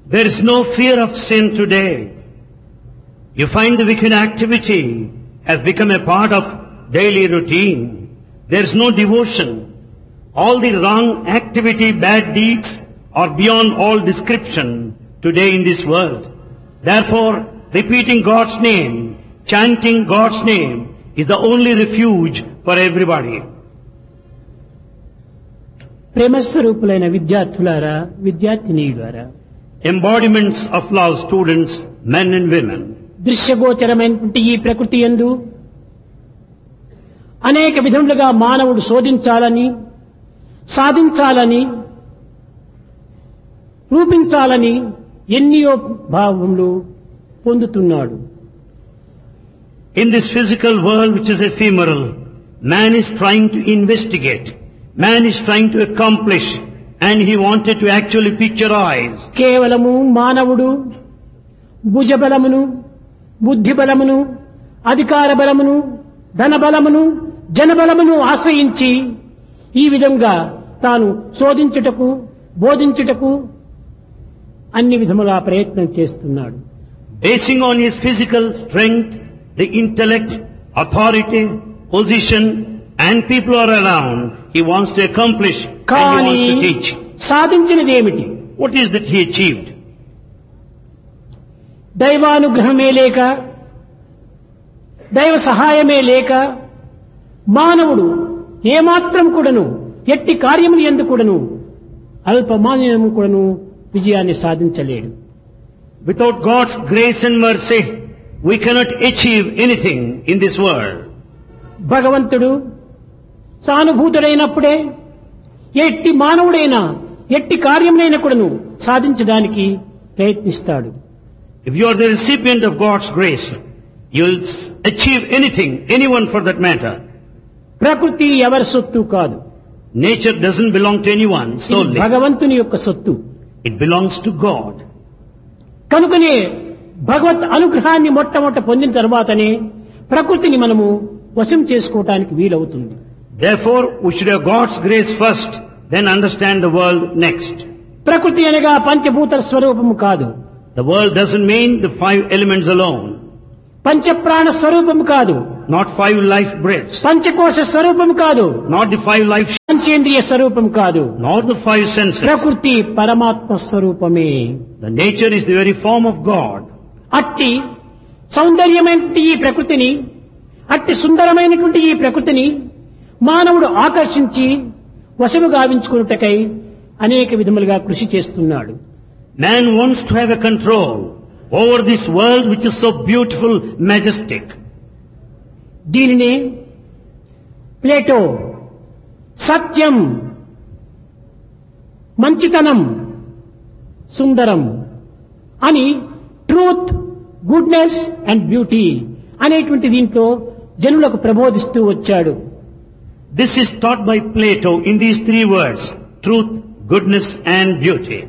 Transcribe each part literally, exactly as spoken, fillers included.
There is no fear of sin today. You find the wicked activity has become a part of daily routine. There is no devotion. All the wrong activity, bad deeds are beyond all description today in this world. Therefore, repeating God's name, chanting God's name is the only refuge for everybody. ప్రేమస్వరూపులైన విద్యార్థులారా, విద్యార్థినీయులారా, Embodiments of love, students, men and women. దృశ్యగోచరమైనటువంటి ఈ ప్రకృతి యందు అనేక విధములుగా మానవుడు శోధించాలని, సాధించాలని, రూపించాలని ఎన్నో భావములు పొందుతున్నాడు. In this physical world which is ephemeral, man is trying to investigate. Man is trying to accomplish, and he wanted to actually picturize. కేవలము మానవుడు భుజబలమును, బుద్ధి బలమును, అధికార బలమును, ధన బలమును, జనబలమును ఆశ్రయించి ఈ విధంగా తాను శోధించుటకు, బోధించుటకు అన్ని విధముల ప్రయత్నం చేస్తున్నాడు. Basing on his physical strength, the intellect, authority, position, and people are around, he wants to accomplish and he కానీ wants to teach. సాధించినది ఏమిటి? What is that he achieved? దైవానుగ్రహమే లేక, దైవ సహాయమే లేక మానవుడు ఏమాత్రం కూడాను ఎట్టి కార్యములు యందు కూడాను అల్పమాన్యము కూడాను విజయాన్ని సాధించలేడు. Without God's grace and mercy, we cannot achieve anything in this world. భగవంతుడు సానుభూతుడైనప్పుడే ఎట్టి మానవుడైనా ఎట్టి కార్యములైనా కూడాను సాధించడానికి ప్రయత్నిస్తాడు. If you are the recipient of God's grace, you will achieve anything, anyone for that matter. ప్రకృతి ఎవరి సొత్తు కాదు. Nature doesn't belong to anyone solely. భగవంతుని యొక్క సొత్తు. It belongs to God. కనుకనే భగవత్ అనుగ్రహాన్ని మొట్టమొదట పొందిన తర్వాతనే ప్రకృతిని మనము వశం చేసుకోవటానికి వీలవుతుంది. Therefore, we should have God's grace first, then understand the world next. ప్రకృతి అనగా పంచభూత స్వరూపము కాదు. The world doesn't mean the five elements alone. పంచప్రాణ స్వరూపము కాదు. Not five life breaths. పంచకోశ స్వరూపము కాదు. Not the five life. పంచేంద్రియ స్వరూపం కాదు. Not the five senses. ప్రకృతి పరమాత్మ స్వరూపమే. The nature is the very form of God. అట్టి సౌందర్యమైనటువంటి ఈ ప్రకృతిని, అట్టి సుందరమైనటువంటి ఈ ప్రకృతిని మానవుడు ఆకర్షించి వశము గావించుకున్నటకై అనేక విధములుగా కృషి చేస్తున్నాడు. Man wants to have a control over this world which is so beautiful, majestic. దీనిని ప్లేటో సత్యం, మంచితనం, సుందరం అని ట్రూత్, గుడ్నెస్ అండ్ బ్యూటీ అనేటువంటి దీంట్లో జనులకు ప్రబోధిస్తూ వచ్చాడు. This is taught by Plato in these three words, truth, goodness and beauty.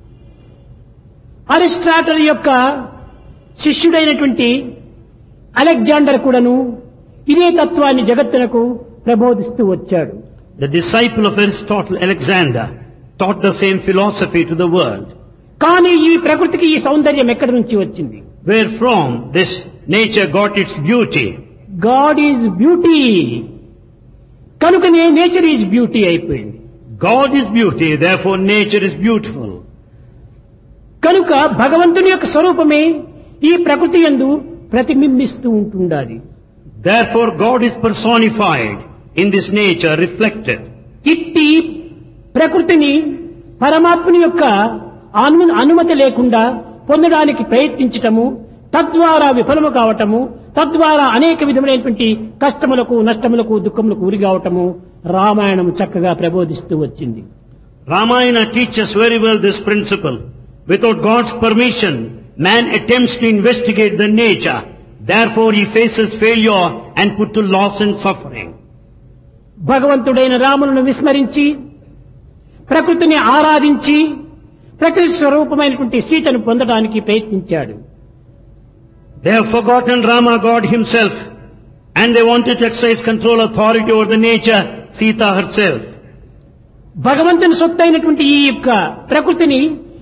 Aristotle యొక్క శిష్యుడైనటువంటి Alexander కూడాను ఇదే తత్వాన్ని జగత్తునకు ప్రబోధిస్తూ వచ్చాడు. The disciple of Aristotle, Alexander, taught the same philosophy to the world. కానీ ఈ ప్రకృతికి ఈ సౌందర్యం ఎక్కడి నుంచి వచ్చింది? Where from this nature got its beauty? God is beauty. కనుకనే నేచర్ ఈజ్ బ్యూటీ అయిపోయింది. God is beauty, therefore nature is beautiful. కనుక భగవంతుని యొక్క స్వరూపమే ఈ ప్రకృతి యందు ప్రతిబింబిస్తూ ఉంటుండాలి. Therefore God is personified in this nature, reflected. ఇట్టి ప్రకృతిని పరమాత్ముని యొక్క అను- అనుమతి లేకుండా పొందడానికి ప్రయత్నించటము, తద్వారా విఫలము కావటము, తద్వారా అనేక విధములైనటువంటి కష్టములకు, నష్టములకు, దుఃఖములకు గురి కావటము రామాయణం చక్కగా ప్రబోధిస్తూ వచ్చింది. Ramayana teaches very well this principle. Without God's permission, man attempts to investigate the nature. Therefore he faces failure and put to loss and suffering. భగవంతుడైన రాములను విస్మరించి ప్రకృతిని ఆరాధించి ప్రకృతి స్వరూపమైనటువంటి సీతను పొందడానికి ప్రయత్నించాడు. They have forgotten Rama, God himself, and they wanted to exercise control, authority over the nature, Sita herself. భగవంతుని సొత్తైనటువంటి ఈ యొక్క ప్రకృతిని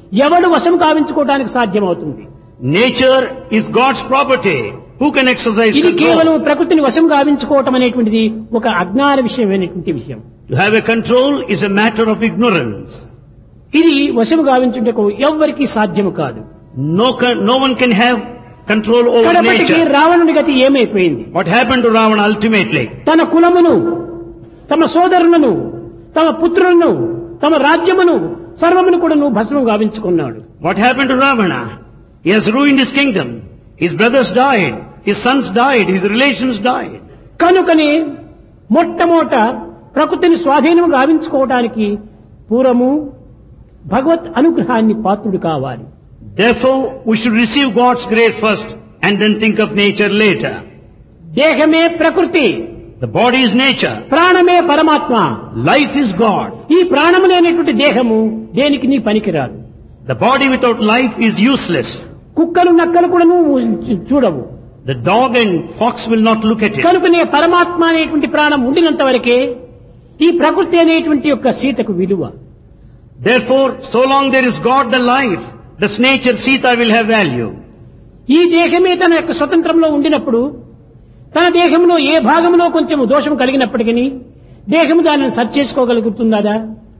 ఎవడు వశం కావించుకోవడానికి సాధ్యమవుతుంది? Nature is God's property. Who can exercise ఇది కేవలం control? ప్రకృతిని వశం కావించుకోవటం అనేటువంటిది ఒక అజ్ఞాన విషయమైనటువంటి విషయం. To have a control is a matter of ignorance. ఇది వశం గావించుటకు ఎవ్వరికీ సాధ్యము కాదు. No, con- no one can have control over కడపటికి nature. రావణుని గతి ఏమైపోయింది? What happened to Ravana ultimately? తన కులమును, తమ సోదరులను, తమ పుత్రులను, తమ రాజ్యమును సర్వమును కూడా నువ్వు భస్మం గావించుకున్నాడు. What happened to Ravana? He has ruined his kingdom. His brothers died. His sons died. His relations died. కనుకనే మొట్టమొదట ప్రకృతిని స్వాధీనం గావించుకోవడానికి పూర్వము భగవత్ అనుగ్రహాన్ని పాత్రుడు కావాలి. Therefore, we should receive God's grace first and then think of nature later. దేహమే ప్రకృతి, The body is nature. ప్రాణమే పరమాత్మ. Life is God. ఈ ప్రాణము లేనటువంటి దేహము దేనికి నీ పనికిరాదు. The body without life is useless. కుక్కలు నక్కలు కూడా నువ్వు చూడవు. The dog and fox will not look at it. కనుకనే పరమాత్మ అనేటువంటి ప్రాణం ఉండినంత వరకే ఈ ప్రకృతి అనేటువంటి యొక్క సీతకు విలువ. Therefore, so long there is God the life, this nature Sita will have value. ఈ దేహమే తన యొక్క స్వతంత్రంలో ఉండినప్పుడు తన దేహంలో ఏ భాగంలో కొంచెం దోషం కలిగినప్పటికీ దేహము దానిని సరి చేసుకోగలుగుతుందా?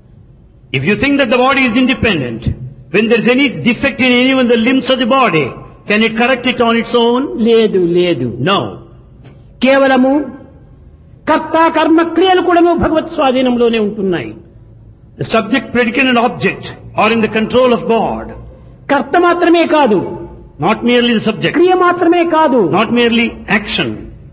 If you think that the body is independent, when there is any defect in any one of the limbs of the body, can it correct it on its own? లేదు లేదు. No. కేవలము కర్త కర్మ క్రియలు కూడాను భగవత్ స్వాధీనంలోనే ఉంటున్నాయి. The subject, predicate and object are in the control of God. కర్త మాత్రమే కాదు, Not merely the subject, క్రియ మాత్రమే కాదు, not merely action.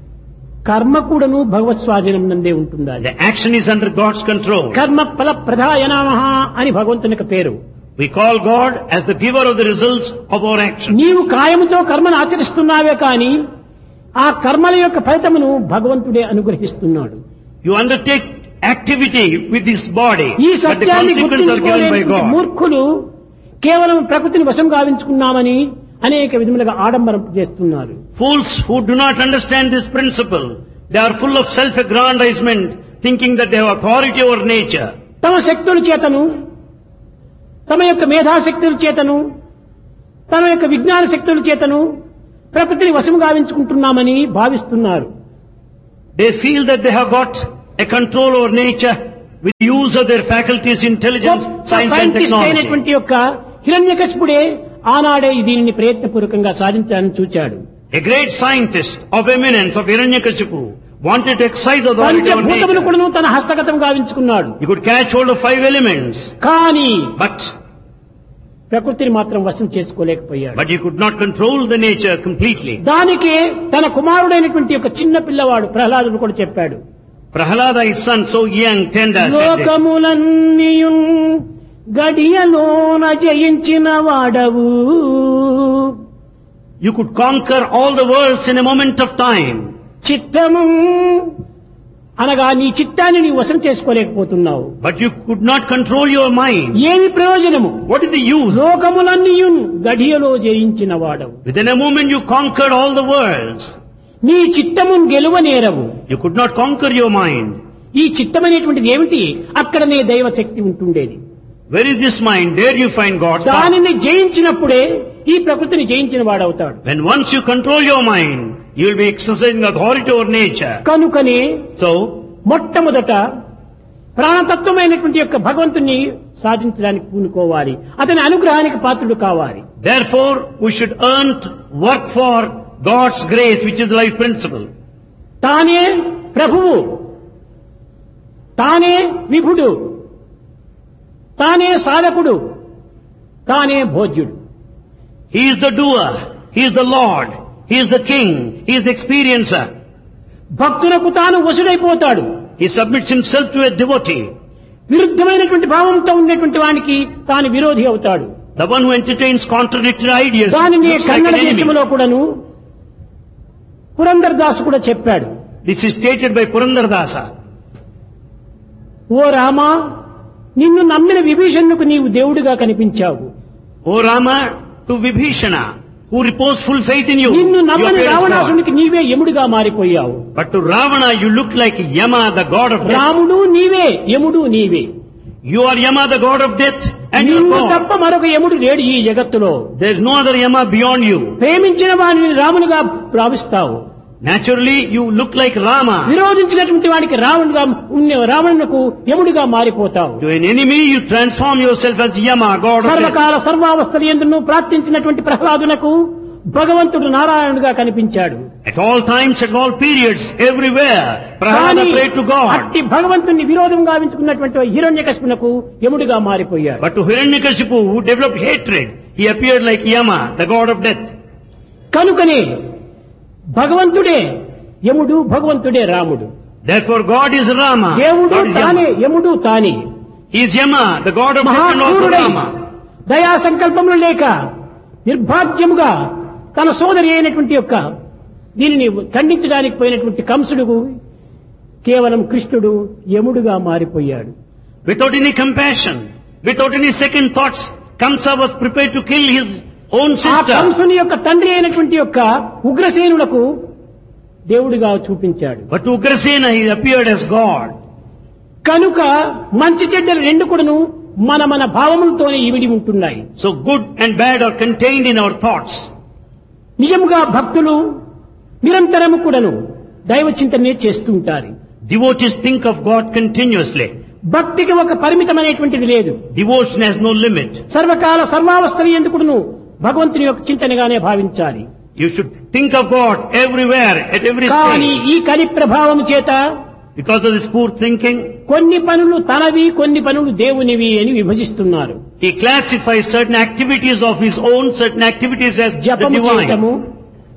కర్మ కూడాను భగవత్ స్వాధీనం నందే ఉంటుందా? The action is under God's control. కర్మ ఫల ప్రదాయ నమః అని భగవంతునికి పేరు. We call God as the giver of the results of our action. నీవు కాయముతో కర్మను ఆచరిస్తున్నావే కాని ఆ కర్మల యొక్క ఫలితమును భగవంతుడే అనుగ్రహిస్తున్నాడు. You undertake activity with this body, ఈ but the సత్యాన్ని consequences are given by గుర్తించుకోలేని God. మూర్ఖులు కేవలం ప్రకృతిని వశం గావించుకున్నామని అనేక విధములుగా ఆడంబరం చేస్తున్నారు. Fools who do not understand this principle, they are full of self-aggrandizement, thinking that they have authority over nature. తమ శక్తుల చేతను, తమ యొక్క మేధాశక్తుల చేతను, తమ యొక్క విజ్ఞాన శక్తుల చేతను ప్రకృతిని వశం గావించుకుంటున్నామని భావిస్తున్నారు. They feel that they have got a control over nature with the use of their faculties, intelligence, science and scientist technology. అయినటువంటి యొక్క హిరణ్యకశిపుడే ఆనాడే దీనిని ప్రయత్నపూర్వకంగా సాధించాలని చూచాడు. A great scientist of eminence of Hiranyakashipu wanted to exercise authority over పంచభూతములు nature. కూడాను తన హస్తగతం గావించుకున్నాడు. He could catch hold of five elements, కానీ but ప్రకృతిని మాత్రం వశం చేసుకోలేకపోయాడు. but he could not control the nature completely. దానికే తన కుమారుడైనటువంటి ఒక చిన్న పిల్లవాడు ప్రహ్లాదుడు కూడా చెప్పాడు. Prahalada, his son, so young, tender, said this. లోకములన్నీయున్ గడియలోన జయించిన వాడవు. You could conquer all the worlds in a moment of time. చిత్తము అనగా నీ చిత్తాన్ని నీ వశం చేసుకోలేకపోతున్నావు. But you could not control your mind. ఏమి ప్రయోజనము? What is the use? లోకములన్నీయున్ గడియలో జయించిన వాడవు. Within a moment you conquered all the worlds. నీ చిత్తము గెలువనేరవు. You could not conquer your mind. ఈ చిత్తం అనేటువంటిది ఏమిటి? అక్కడనే దైవ శక్తి ఉంటుండేది. Where is this mind? There you find God's power. దానిని జయించినప్పుడే ఈ ప్రకృతిని జయించిన వాడవుతాడు. When once you control your mind, you will be exercising authority over nature. కనుకనే So, మొట్టమొదట ప్రాణతత్వమైనటువంటి యొక్క భగవంతుని సాధించడానికి పూనుకోవాలి. అతని అనుగ్రహానికి పాత్రుడు కావాలి. therefore, we should earn, work for God's grace, which is the life principle. తానే ప్రభువు, తానే విభుడు, తానే సాధకుడు, తానే భోజ్యుడు. He is the doer. He is the Lord. He is the King. He is the experiencer. భక్తులకు తాను వశుడైపోతాడు. He submits himself to a devotee. విరుద్ధమైనటువంటి భావంతో ఉండేటువంటి వానికి తాను విరోధి అవుతాడు. The one who entertains contradictory ideas దానిని looks like Kannada an enemy. దేశంలో కూడాను పురందర్ దాస్ కూడా చెప్పాడు. This is stated by Purandardasa. ఓ రామా, నిన్ను నమ్మిన విభీషణుకు నీవు దేవుడిగా కనిపించావు. O Rama, to Vibhishana, who reposed full faith in you, నిన్ను you నమ్మని appeared as God. రావణాసునికి నీవే యముడిగా మారిపోయావు. But to Ravana, you look like Yama, the god of death. రాముడు నీవే, యముడు నీవే. You are Yama, the god of death, and you are నిన్ను God. తప్ప మరొక యముడు లేడు ఈ జగత్తులో. There is no other Yama beyond you. ప్రేమించిన వాడిని రామునిగా భావిస్తావు. Naturally, you look like Rama. విరోధించినటువంటి వాడికి రావణుగా రావణునకు యముడిగా మారిపోతావు. To an enemy, you transform yourself as Yama, god of death. సర్వకాల సర్వావస్థల యందును ప్రార్థించినటువంటి ప్రహ్లాదునకు భగవంతుడు నారాయణుడిగా కనిపించాడు. At all times, at all periods, everywhere, Prahlada prayed to God. అట్టి భగవంతుని విరోధంగా ఎంచుకున్నటువంటి హిరణ్యకశిపునకు యముడిగా మారిపోయాడు. But to Hiranyakashipu, who developed hatred, he appeared like Yama, the god of death. కనుకనే భగవంతుడే యముడు, భగవంతుడే రాముడు. Therefore, God is Rama. దేవుడు God is తానే, Yama. యముడు తానే. He is Yama, the god of death and also మహాక్రూరుడై Rama. దయా సంకల్పములు లేక నిర్భాగ్యముగా తన సోదరి అయినటువంటి యొక్క దీనిని ఖండించడానికి పోయినటువంటి కంసుడు కేవలం కృష్ణుడు యముడుగా మారిపోయాడు. Without any compassion, without any second thoughts, Kamsa was prepared to kill his own ఆ sister. కంసుని యొక్క తండ్రి అయినటువంటి యొక్క ఉగ్రసేనులకు దేవుడిగా చూపించాడు. But to Ugrasena, he appeared as God. కనుక మంచి చెడ్డలు రెండు కూడాను మన మన భావములతోనే ఇవిడి ఉంటున్నాయి. So good and bad are contained in our thoughts. నిజముగా భక్తులు నిరంతరము కూడాను దైవ చింతనే చేస్తూ ఉంటారు. Devotees think of God continuously. భక్తికి ఒక పరిమితమైనటువంటిది లేదు. Devotion has no limit. సర్వకాల సర్వావస్థలు ఎందుకును భగవంతుని యొక్క చింతనగానే భావించాలి. You should think of God everywhere, at every కానీ stage. ఈ కలి ప్రభావం చేత Because of this poor thinking, కొన్ని పనులు తనవి, కొన్ని పనులు దేవునివి అని విభజిస్తున్నారు. he classifies certain activities of his own, certain activities as the జపము చేయటము, divine.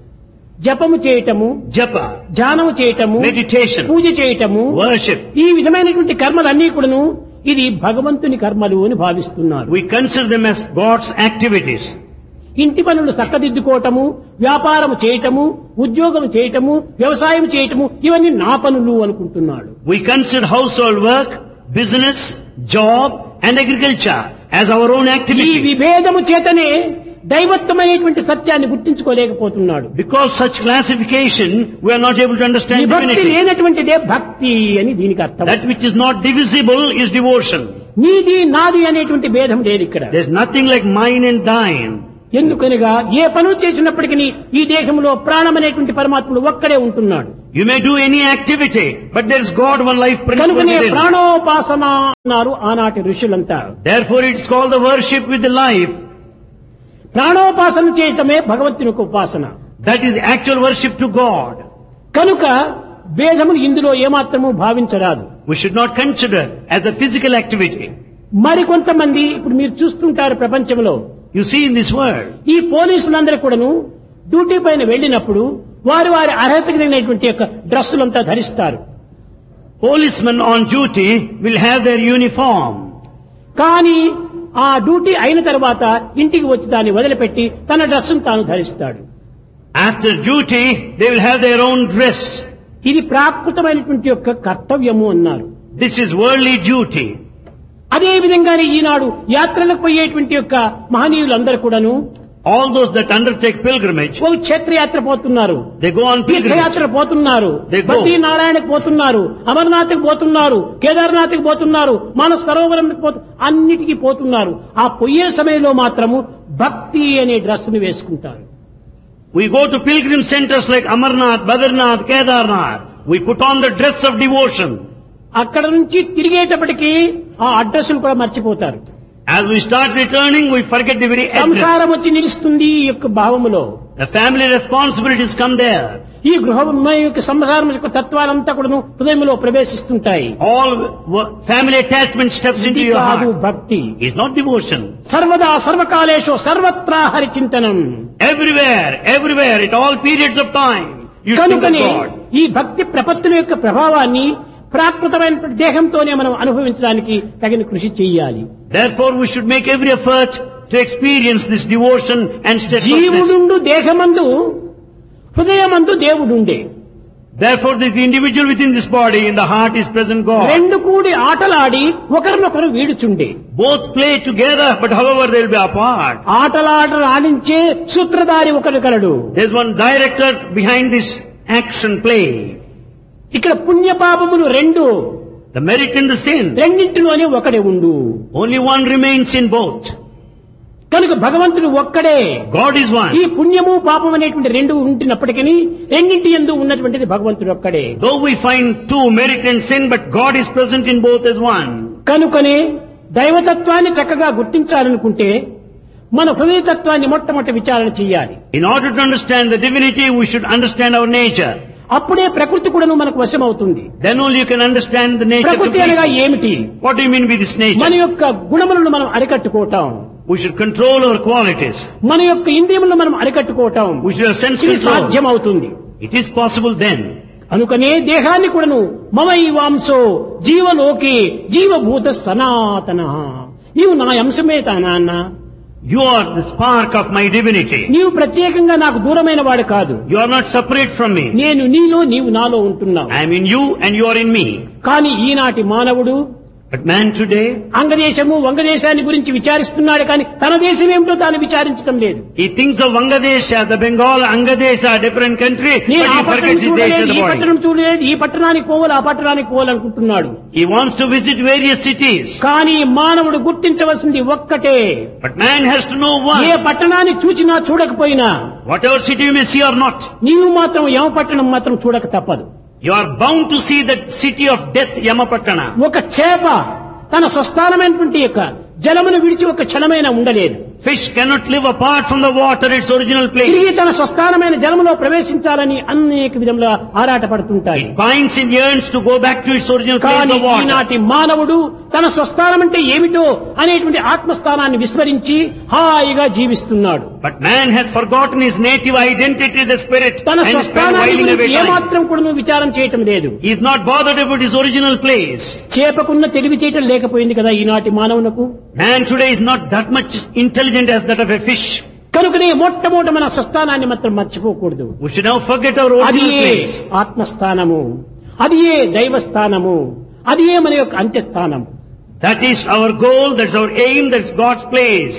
జపము చేయటము, Japa, ధ్యానము చేయటము, meditation, పూజ చేయటము, worship. ఈ విధమైనటువంటి కర్మలన్నీ కూడాను ఇది భగవంతుని కర్మలు అని భావిస్తున్నారు. We consider them as God's activities. ఇంటి పనులు చక్కదిద్దుకోవటము, వ్యాపారము చేయటము, ఉద్యోగం చేయటము, వ్యవసాయం చేయటము ఇవన్నీ నా పనులు అనుకుంటున్నాడు. We consider household work, business, job and agriculture as our own ఈ activity. విభేదము చేతనే దైవత్వమైనటువంటి సత్యాన్ని గుర్తించుకోలేకపోతున్నాడు. Because such classification, we are not able to understand విభక్తి divinity. లేనటువంటిదే భక్తి అని దీనికి అర్థం. That which is not divisible is devotion. నీది నాది అనేటువంటి భేదం లేదు ఇక్కడ. There is nothing like mine and thine. ఎందుకనగా ఏ పనులు చేసినప్పటికీ ఈ దేహంలో ప్రాణం అనేటువంటి పరమాత్ముడు ఒక్కడే ఉంటున్నాడు. You may do any activity, but there is God, one life principle కనుకనే within. ప్రాణోపాసన అన్నారు ఆనాటి ఋషులంతా. Therefore it's called the worship with the life. ప్రాణోపాసన చేయటమే భగవంతుని యొక్క ఉపాసన. That is the actual worship to God. కనుక భేదములు ఇందులో ఏమాత్రము భావించరాదు. We should not consider as a physical activity. మరికొంతమంది ఇప్పుడు మీరు చూస్తుంటారు ప్రపంచంలో You see in this world, ఈ పోలీసులందరూ కూడాను డ్యూటీ పైన వెళ్ళినప్పుడు వారి వారి అర్హతకు తగినటువంటి యొక్క డ్రెస్సులంతా ధరిస్తారు. policemen on duty will have their uniform. కానీ ఆ డ్యూటీ అయిన తర్వాత ఇంటికి వచ్చి దాన్ని వదిలిపెట్టి తన డ్రెస్సును తాను ధరిస్తాడు. After duty, they will have their own dress. ఇది ప్రాకృతమైనటువంటి యొక్క కర్తవ్యము అన్నారు. This is worldly duty. అదే విధంగానే ఈనాడు యాత్రలకు పోయేటువంటి యొక్క మహనీయులందరూ కూడాను All those that undertake pilgrimage, ఒక క్షేత్రయాత్ర పోతున్నారు, they go on pilgrimage. తీర్థయాత్ర పోతున్నారు, They go. బద్రీనారాయణకు పోతున్నారు, అమర్నాథ్కి పోతున్నారు, కేదార్నాథ్కి పోతున్నారు, మానస సరోవరంకి పోతు అన్నిటికీ పోతున్నారు. ఆ పోయే సమయంలో మాత్రము భక్తి అనే డ్రెస్ ను వేసుకుంటారు. We go to pilgrim centers like Amarnath, Badrinath, Kedarnath. We put on the dress of devotion. అక్కడ నుంచి తిరిగేటప్పటికీ ఆ అడ్రస్ను కూడా మర్చిపోతారు. As we start returning, we forget the very సంసారం address. వచ్చి నిలుస్తుంది ఈ యొక్క భావములో. The family responsibilities come there. ఈ గృహం యొక్క సంసారం యొక్క తత్వాలంతా కూడా హృదయంలో ప్రవేశిస్తుంటాయి. All wo- family attachment steps into ఇది your కాదు heart. భక్తి. It's not devotion. సర్వదా సర్వకాలేషు సర్వత్రా Hari చింతనం. Everywhere, everywhere, at all periods of time, you think of కనుకనే God. ఈ భక్తి ప్రపత్తుల యొక్క ప్రభావాన్ని ప్రాకృతమైనటువంటి దేహంతోనే మనం అనుభవించడానికి తగిన కృషి చేయాలి. Therefore, we should make every effort to experience this devotion and steadfastness. జీవుడుండు దేహమందు హృదయమందు దేవుడుండే. Therefore, this individual within this body, in the heart is present God. రెండు కూడి ఆటలాడి ఒకరినొకరు వీడుచుండే. Both play together, but however they will be apart. ఆటలాట ఆడించే సూత్రధారి ఒకరు కలడు. There's one director behind this action play. ఇక్కడ పుణ్య పాపములు రెండు The merit and the sin. రెండింటిలోనే ఒకడే ఉండు. Only one remains in both. కనుక భగవంతుడు ఒక్కడే. God is one. ఈ పుణ్యము పాపం అనేటువంటి రెండు ఉంటున్నప్పటికీ రెండింటి యందు ఉన్నటువంటిది భగవంతుడు ఒక్కడే. Though we find two, merit and sin, but God is present in both as one. కనుకనే దైవతత్వాన్ని చక్కగా గుర్తించాలనుకుంటే మన హృదయతత్వాన్ని మొట్టమొదటి విచారణ చేయాలి. In order to understand the divinity, we should understand our nature. అప్పుడే ప్రకృతి కూడాను మనకు వశమవుతుంది. Then only you can understand the nature. ప్రకృతి అనగా ఏమిటి? What do you mean by this nature? మన యొక్క గుణములను మనం అరికట్టుకోవటం. We should control our qualities. మన యొక్క ఇంద్రియములను మనం అరికట్టుకోవటం. We should have sense ఇది control. సాధ్యమవుతుంది. It is possible then. అనుకనే దేహాన్ని కూడాను మమైవాంసో జీవలోకే జీవభూత సనాతన, నీవు నా అంశమే తానాన్న, You are the spark of my divinity. నీవు ప్రత్యేకంగా నాకు దూరమైన వాడు కాదు. You are not separate from me. నేను నీలో నీవు నాలో ఉంటున్నావు. I am in you and you are in me. కానీ ఈనాటి మానవుడు But man today, అంగదేశము వంగదేశాన్ని గురించి విచారిస్తున్నాడు కానీ తన దేశం ఏమిటో తాను విచారించడం లేదు. he thinks of Vangadesha, the Bengal, Angadesha, different country, but నేను ఆ he పట్టణం forgets his చూడలేదు, Desha, ఈ the పట్టణం body. చూడలేదు, ఈ పట్టణానికి పోవాలి, ఆ పట్టణానికి పోవాలనుకుంటున్నాడు. He wants to visit various cities. కానీ మానవుడు గుర్తించవలసింది ఒక్కటే. But man has to know A one. పట్టణాన్ని చూచినా చూడకపోయినా Whatever city you may see or not, నీవు మాత్రం యమ పట్టణం మాత్రం చూడక తప్పదు. you are bound to see that city of death, Yamapattana. ఒక చేప తన స్వస్థానమైనటువంటి యొక్క జలమును విడిచి ఒక క్షణమైన ఉండలేదు. Fish cannot live apart from the water, its original తిరిగి place. తన స్వస్థానమైన జలములో ప్రవేశించాలని అనేక విధంగా ఆరాటపడుతుంటాయి. It binds and yearns to go back to its original place కానీ of water. ఈనాటి మానవుడు తన స్వస్థానం అంటే ఏమిటో అనేటువంటి ఆత్మస్థానాన్ని విస్మరించి హాయిగా జీవిస్తున్నాడు. But man has forgotten his native identity, the spirit, తన and spent స్వస్థానాన్ని whiling away గురించి time. ఏమాత్రం కూడా విచారం చేయటం లేదు. He is not bothered about his original place. చేపకున్న తెలివితేటలు లేకపోయింది కదా ఈనాటి మానవునకు. Man today is not that much intelligent as that of a fish. కనుకనే మొట్టమొదట మన స్వస్థానాన్ని మాత్రం మర్చిపోకూడదు. We should now forget our అది original ఏ place. ఆత్మస్థానము, అది ఏ దైవస్థానము, అది ఏ మన యొక్క అంత్యస్థానము. That is our goal, that's our aim, that's God's place.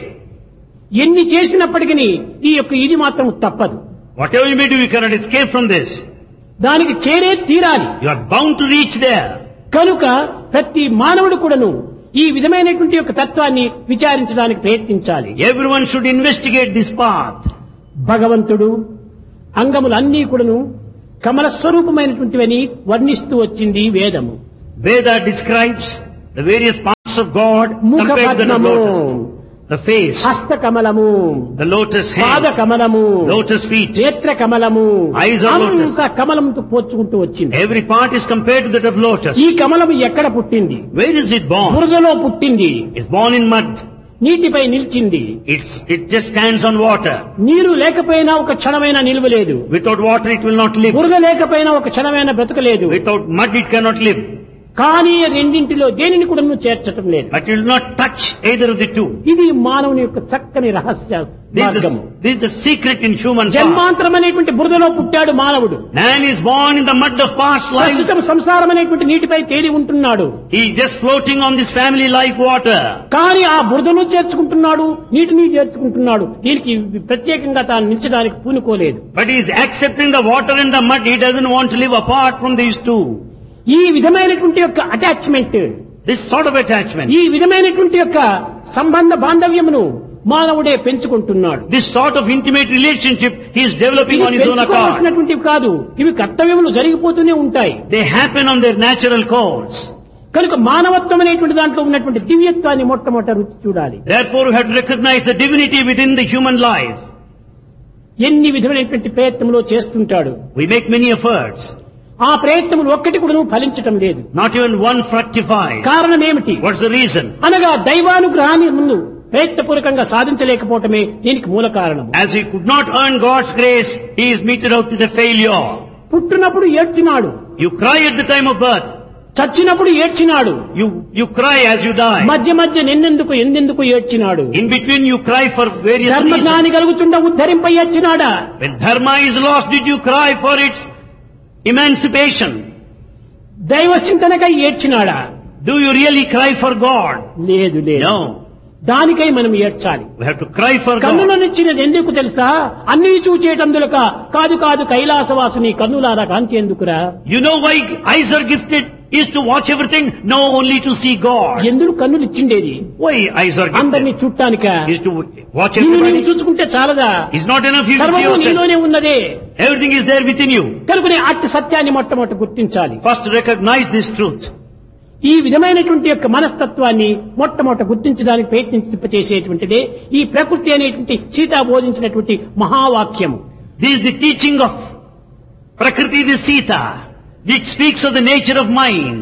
ఎన్ని చేసినప్పటికీ ఈ యొక్క ఇది మాత్రం తప్పదు. Whatever you may do, you cannot escape from this. దానికి చేరే తీరాలి. You are bound to reach there. కనుక ప్రతి మానవుడు కూడాను ఈ విధమైనటువంటి యొక్క తత్వాన్ని విచారించడానికి ప్రయత్నించాలి. Everyone should investigate this path. భగవంతుడు అంగములన్నీ కూడాను కమల స్వరూపమైనటువంటివని వర్ణిస్తూ వచ్చింది వేదము. Veda describes the various parts of God ముఖ compared to the పద్మము, lotus. The face, హస్త కమలము, the lotus పాద hands, కమలము, lotus feet. నేత్ర కమలము, Eyes of lotus. అంత కమలంతో పోల్చుకుంటూ వచ్చింది. Every part is compared to that of lotus. ఈ కమలము ఎక్కడ పుట్టింది? Where is it born? బురదలో పుట్టింది, It's born in mud. నీటిపై నిలిచింది. It's, it just stands on water. నీరు లేకపోయినా ఒక క్షణమైన నిలువలేదు. Without water it will not live. బురద లేకపోయినా ఒక క్షణమైన బ్రతకలేదు. Without mud it cannot live. కానీ రెండింటిలో దేనిని కూడా నువ్వు చేర్చటం లేదు. But it will not touch either of the two. ఇది మానవుని యొక్క చక్కని రహస్య This is, మార్గము. the, this is the secret in human path. జన్మాంతరం అనేటువంటి బురదలో పుట్టాడు మానవుడు. Man is born in the mud of past lives. ప్రస్తుతం సంసారం అనేటువంటి నీటిపై తేలి ఉంటున్నాడు. He is just floating on this family life water. కానీ ఆ బురదను చేర్చుకుంటున్నాడు, నీటిని చేర్చుకుంటున్నాడు. దీనికి ప్రత్యేకంగా తాను నిలిచడానికి పూనుకోలేదు. But he is accepting the water and the mud. He doesn't want to live apart from these two. ఈ విధమైనటువంటి యొక్క attachment, This sort of attachment, ఈ విధమైనటువంటి యొక్క సంబంధ బాంధవ్యమును మానవుడే పెంచుకుంటున్నాడు. this sort of intimate relationship he is developing on his own account. పెంచుకోవాల్సినటువంటివి కాదు, ఇవి కర్తవ్యములు జరిగిపోతూనే ఉంటాయి. They happen on their natural course. కనుక మానవత్వం అనేటువంటి దాంట్లో ఉన్నటువంటి దివ్యత్వాన్ని మొట్టమొదట రుచి చూడాలి. Therefore you have to recognize the divinity within the human life. ఎన్ని విధమైనటువంటి ప్రయత్నంలో చేస్తుంటాడు. We make many efforts. ఆ ప్రయత్నములు ఒక్కటి కూడా ఫలించటం లేదు. Not even one fructifies. కారణం ఏమిటి? What's the reason? అనగా దైవానుగ్రహాన్ని ముందు ప్రయత్నపూర్వకంగా సాధించలేకపోవటమే దీనికి మూల కారణం. As he could not earn God's grace, he is meted out with a failure. పుట్టినప్పుడు ఏడ్చినాడు, You cry at the time of birth. చచ్చినప్పుడు ఏడ్చినాడు, You, you cry as you die. మధ్య మధ్య నిన్నెందుకు ఎందెందుకు ఏడ్చినాడు. In between you cry for various ధర్మజ్ఞాని reasons. కలుగుతుండ ఉద్ధరింప ఏడ్చినాడా. When dharma is lost, did you cry for its emancipation? దైవ చింతనకై ఏడ్చినాడా. Do you really cry for God? లేదు లేదు. No. దానికై మనం ఏడ్చాలి. We have to cry for కన్నుల God. నిచ్చినది ఎందుకు తెలుసా? అన్నీ చూచేటందులక కాదు కాదు కైలాసవాసుని కన్నులారా కాంచేందుకురా. You know why eyes are gifted? is to watch everything, now only to see God. ఎందుకు కన్నులు ఇచ్చిండేది? Why eyes are అందరినీ given? చూడటానిక? Is to watch నిన్ను నీవు everybody. చూసుకుంటే చాలదా? It's not enough you to see సర్వము yourself. నీలోనే ఉన్నదే. Everything is there within you. కనుకనే అట్టి సత్యాన్ని మొట్టమొదట గుర్తించాలి. First recognize this truth. ఈ విధమైనటువంటి యొక్క మనస్తత్వాన్ని మొట్టమొదట గుర్తించడానికి ప్రయత్నించేసేటువంటిదే ఈ ప్రకృతి అనేటువంటి Sita బోధించినటువంటి మహావాక్యము. This is the teaching of Prakriti, the Sita, which speaks of the nature of mind.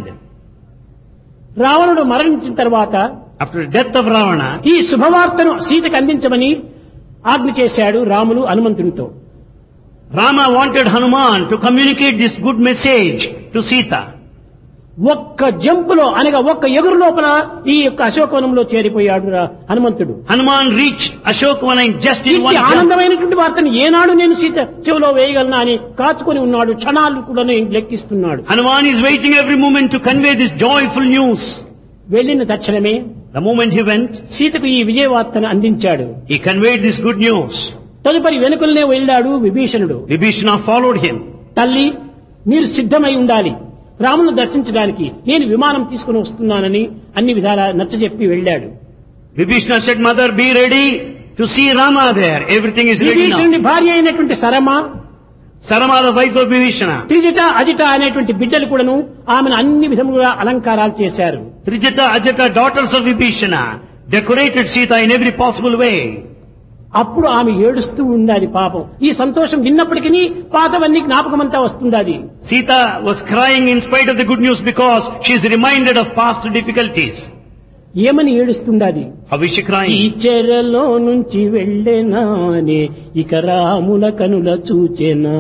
రావణుడు మరణించిన తర్వాత After the death of Ravana, ఈ శుభవార్తను సీతకు అందించమని ఆజ్ఞ చేశాడు Ramulu హనుమంతునితో. Rama wanted Hanuman to communicate this good message to Sita. ఒక్క జంపులో అనగా ఒక్క ఎగురు లోపల ఈ యొక్క అశోకవనంలో చేరిపోయాడు రా- హనుమంతుడు. Hanuman reached Ashokavana in just in one ఇట్టి jump. ఆనందమైనటువంటి వార్తను ఏనాడు నేను సీత చెవిలో వేయగలనా అని కాచుకొని ఉన్నాడు. క్షణాలు కూడా లెక్కిస్తున్నాడు. Hanuman is waiting every moment to convey this joyful news. వెళ్లిన తక్షణమే The moment he went, సీతకు ఈ విజయ వార్తను అందించాడు. he conveyed this good news. తదుపరి వెనుకలనే వెళ్ళాడు విభీషణుడు. Vibhishana followed him. తల్లి, మీరు సిద్ధమై ఉండాలి, రామును దర్శించడానికి నేను విమానం తీసుకుని వస్తున్నానని అన్ని విధాలా నచ్చజెప్పి వెళ్ళాడు. Vibhishana said, Mother, be ready to see Rama there. Everything is ready now. విభీషణుడి భార్య అయినటువంటి Sarama, Sarama, the wife of Vibhishana. Trijata అజిట అనేటువంటి బిడ్డలు కూడాను ఆమెను అన్ని విధములుగా అలంకారాలు చేశారు. Trijata, Ajata, daughters of Vibhishana, decorated Sita in every possible way. అప్పుడు ఆమె ఏడుస్తూ ఉండాలి పాపం. ఈ సంతోషం విన్నప్పటికీ పాతవన్నీ జ్ఞాపకమంతా వస్తుండాలి. Sita was crying in spite of the good news because she is reminded of past difficulties. ఏమని ఏడుస్తుండాలి? How is she ఈ crying? చెరలో నుంచి వెళ్ళేనానే ఇక రాముల కనుల చూచెనా.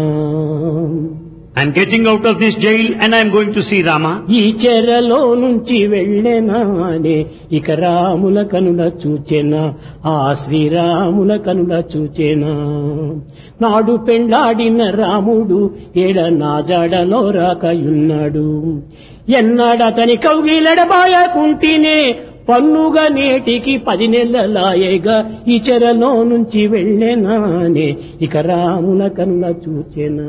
I'm getting out of this jail and I'm going to see Rama. ఈ చెరలో నుంచి వెళ్ళేనానే ఇక రాముల కనుల చూచెనా, ఆ శ్రీరాముల కనుల చూచెనా. నాడు పెండాడిన రాముడు ఏడ నా జాడలో రాకయున్నాడు. ఎన్నాడతని కౌగిలడబాయకుంటేనే పన్నుగా నేటికి పది నెలలాయేగా ఈ చెరలో నుంచి వెళ్ళేనానే ఇక రాముల కనుల చూచెనా.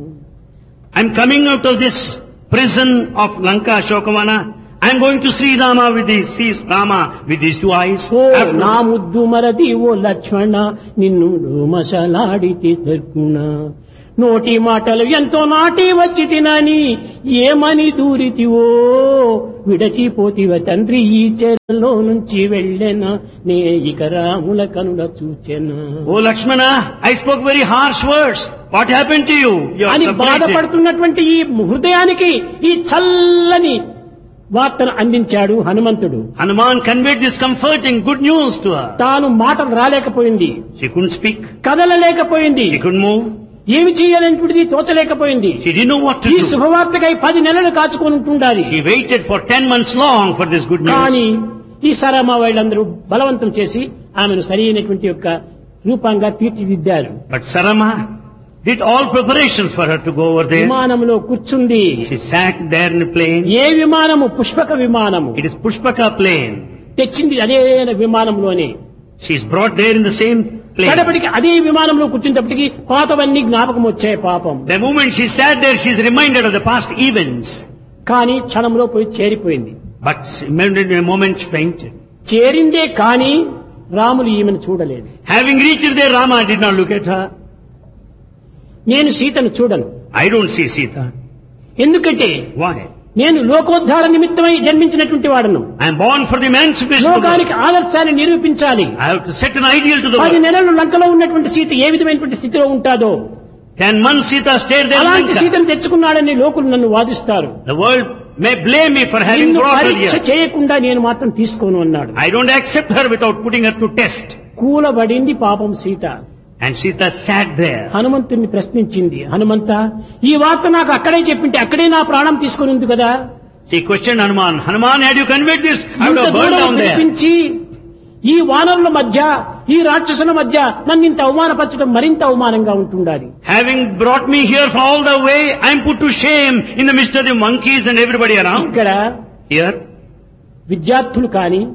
I'm coming out of this prison of Lanka, Ashokavana. I'm going to see Rama with these, see Rama with these two eyes. Oh After- నా ముద్దు మరది ఓ లక్ష్మణ నిన్ను మసలాడితే దొరుకునా. నోటి మాటలు ఎంతో నాటి వచ్చి తినని ఏమని దూరితివో విడచిపోతివ తండ్రి ఈ చెరలో నుంచి వెళ్ళెనా నే ఇక రాముల కనుల చూచెనా Oh Lakshmana, I spoke very harsh words. What happened to you? You are అని separated. బాధపడుతున్నటువంటి ఈ హృదయానికి ఈ చల్లని వార్తను అందించాడు హనుమంతుడు. Hanuman conveyed this comforting good news to her. తాను మాటలు రాలేకపోయింది, She couldn't speak. కదలలేకపోయింది, She couldn't move. ఏమి చేయాలనేటువంటిది తోచలేకపోయింది. She didn't know what to ఈ do. శుభవార్తకై పది నెలలు కాచుకొని ఉంటుండాలి. She waited for ten months long for this good కానీ news. ఈ సరమ వాళ్ళందరూ బలవంతం చేసి ఆమెను సరైనటువంటి యొక్క రూపంగా తీర్చిదిద్దారు. But Sarama did all preparations for her to go over there. విమానంలో కూర్చుంది. She sat there in a plane. A విమానము? Pushpaka విమానము. It is Pushpaka plane. తెచ్చింది అదే విమానంలోనే. She is brought there in the same plane. కడపటికి అదే విమానంలో కూర్చున్నప్పటికీ పాతవన్నీ జ్ఞాపకం వచ్చాయి పాపం. The moment she sat there, she is reminded of the past events. కానీ క్షణంలో పోయి చేరిపోయింది. But in a moment she fainted. చేరిందే కానీ రాములు ఈమెను చూడలేదు. Having reached there, Rama did not look at her. నేను సీతను చూడను. I don't see Sita. ఎందుకంటే Why? నేను లోకోద్ధార నిమిత్తమై జన్మించినటువంటి వాడను. I am born for the emancipation of the లోకానికి world. ఆదర్శాన్ని నిరూపించాలి. I have to set an ideal to the పది world. నెలలు లంకలో ఉన్నటువంటి సీత ఏ విధమైనటువంటి స్థితిలో ఉంటాదో Ten months Sita stayed there in అలాంటి Lanka. సీతను తెచ్చుకున్నాడని లోకులు నన్ను వాదిస్తారు. The world may blame me for having నిన్ను brought her పరీక్ష here. చేయకుండా నేను మాత్రం తీసుకోను అన్నాడు. I don't accept her without putting her to test. కూలబడింది పాపం Sita. And Sita sat there. హనుమంతుణ్ణి ప్రశ్నించింది, హనుమంత ఈ వార్త నాకు అక్కడే చెప్పింటే అక్కడే నా ప్రాణం తీసుకుని ఉంది కదా. She questioned Hanuman. Hanuman, had you conveyed this, I would ఇంత have burned దూరం down there. పిలిపించి ఈ వానరుల మధ్య ఈ రాక్షసుల మధ్య నన్ను ఇంత అవమానపరచడం మరింత అవమానంగా ఉంటుండాలి. Having brought me here for all the way, I am put to shame in the midst of the monkeys and everybody around. ఇక్కడ Here, విద్యార్థులు కాని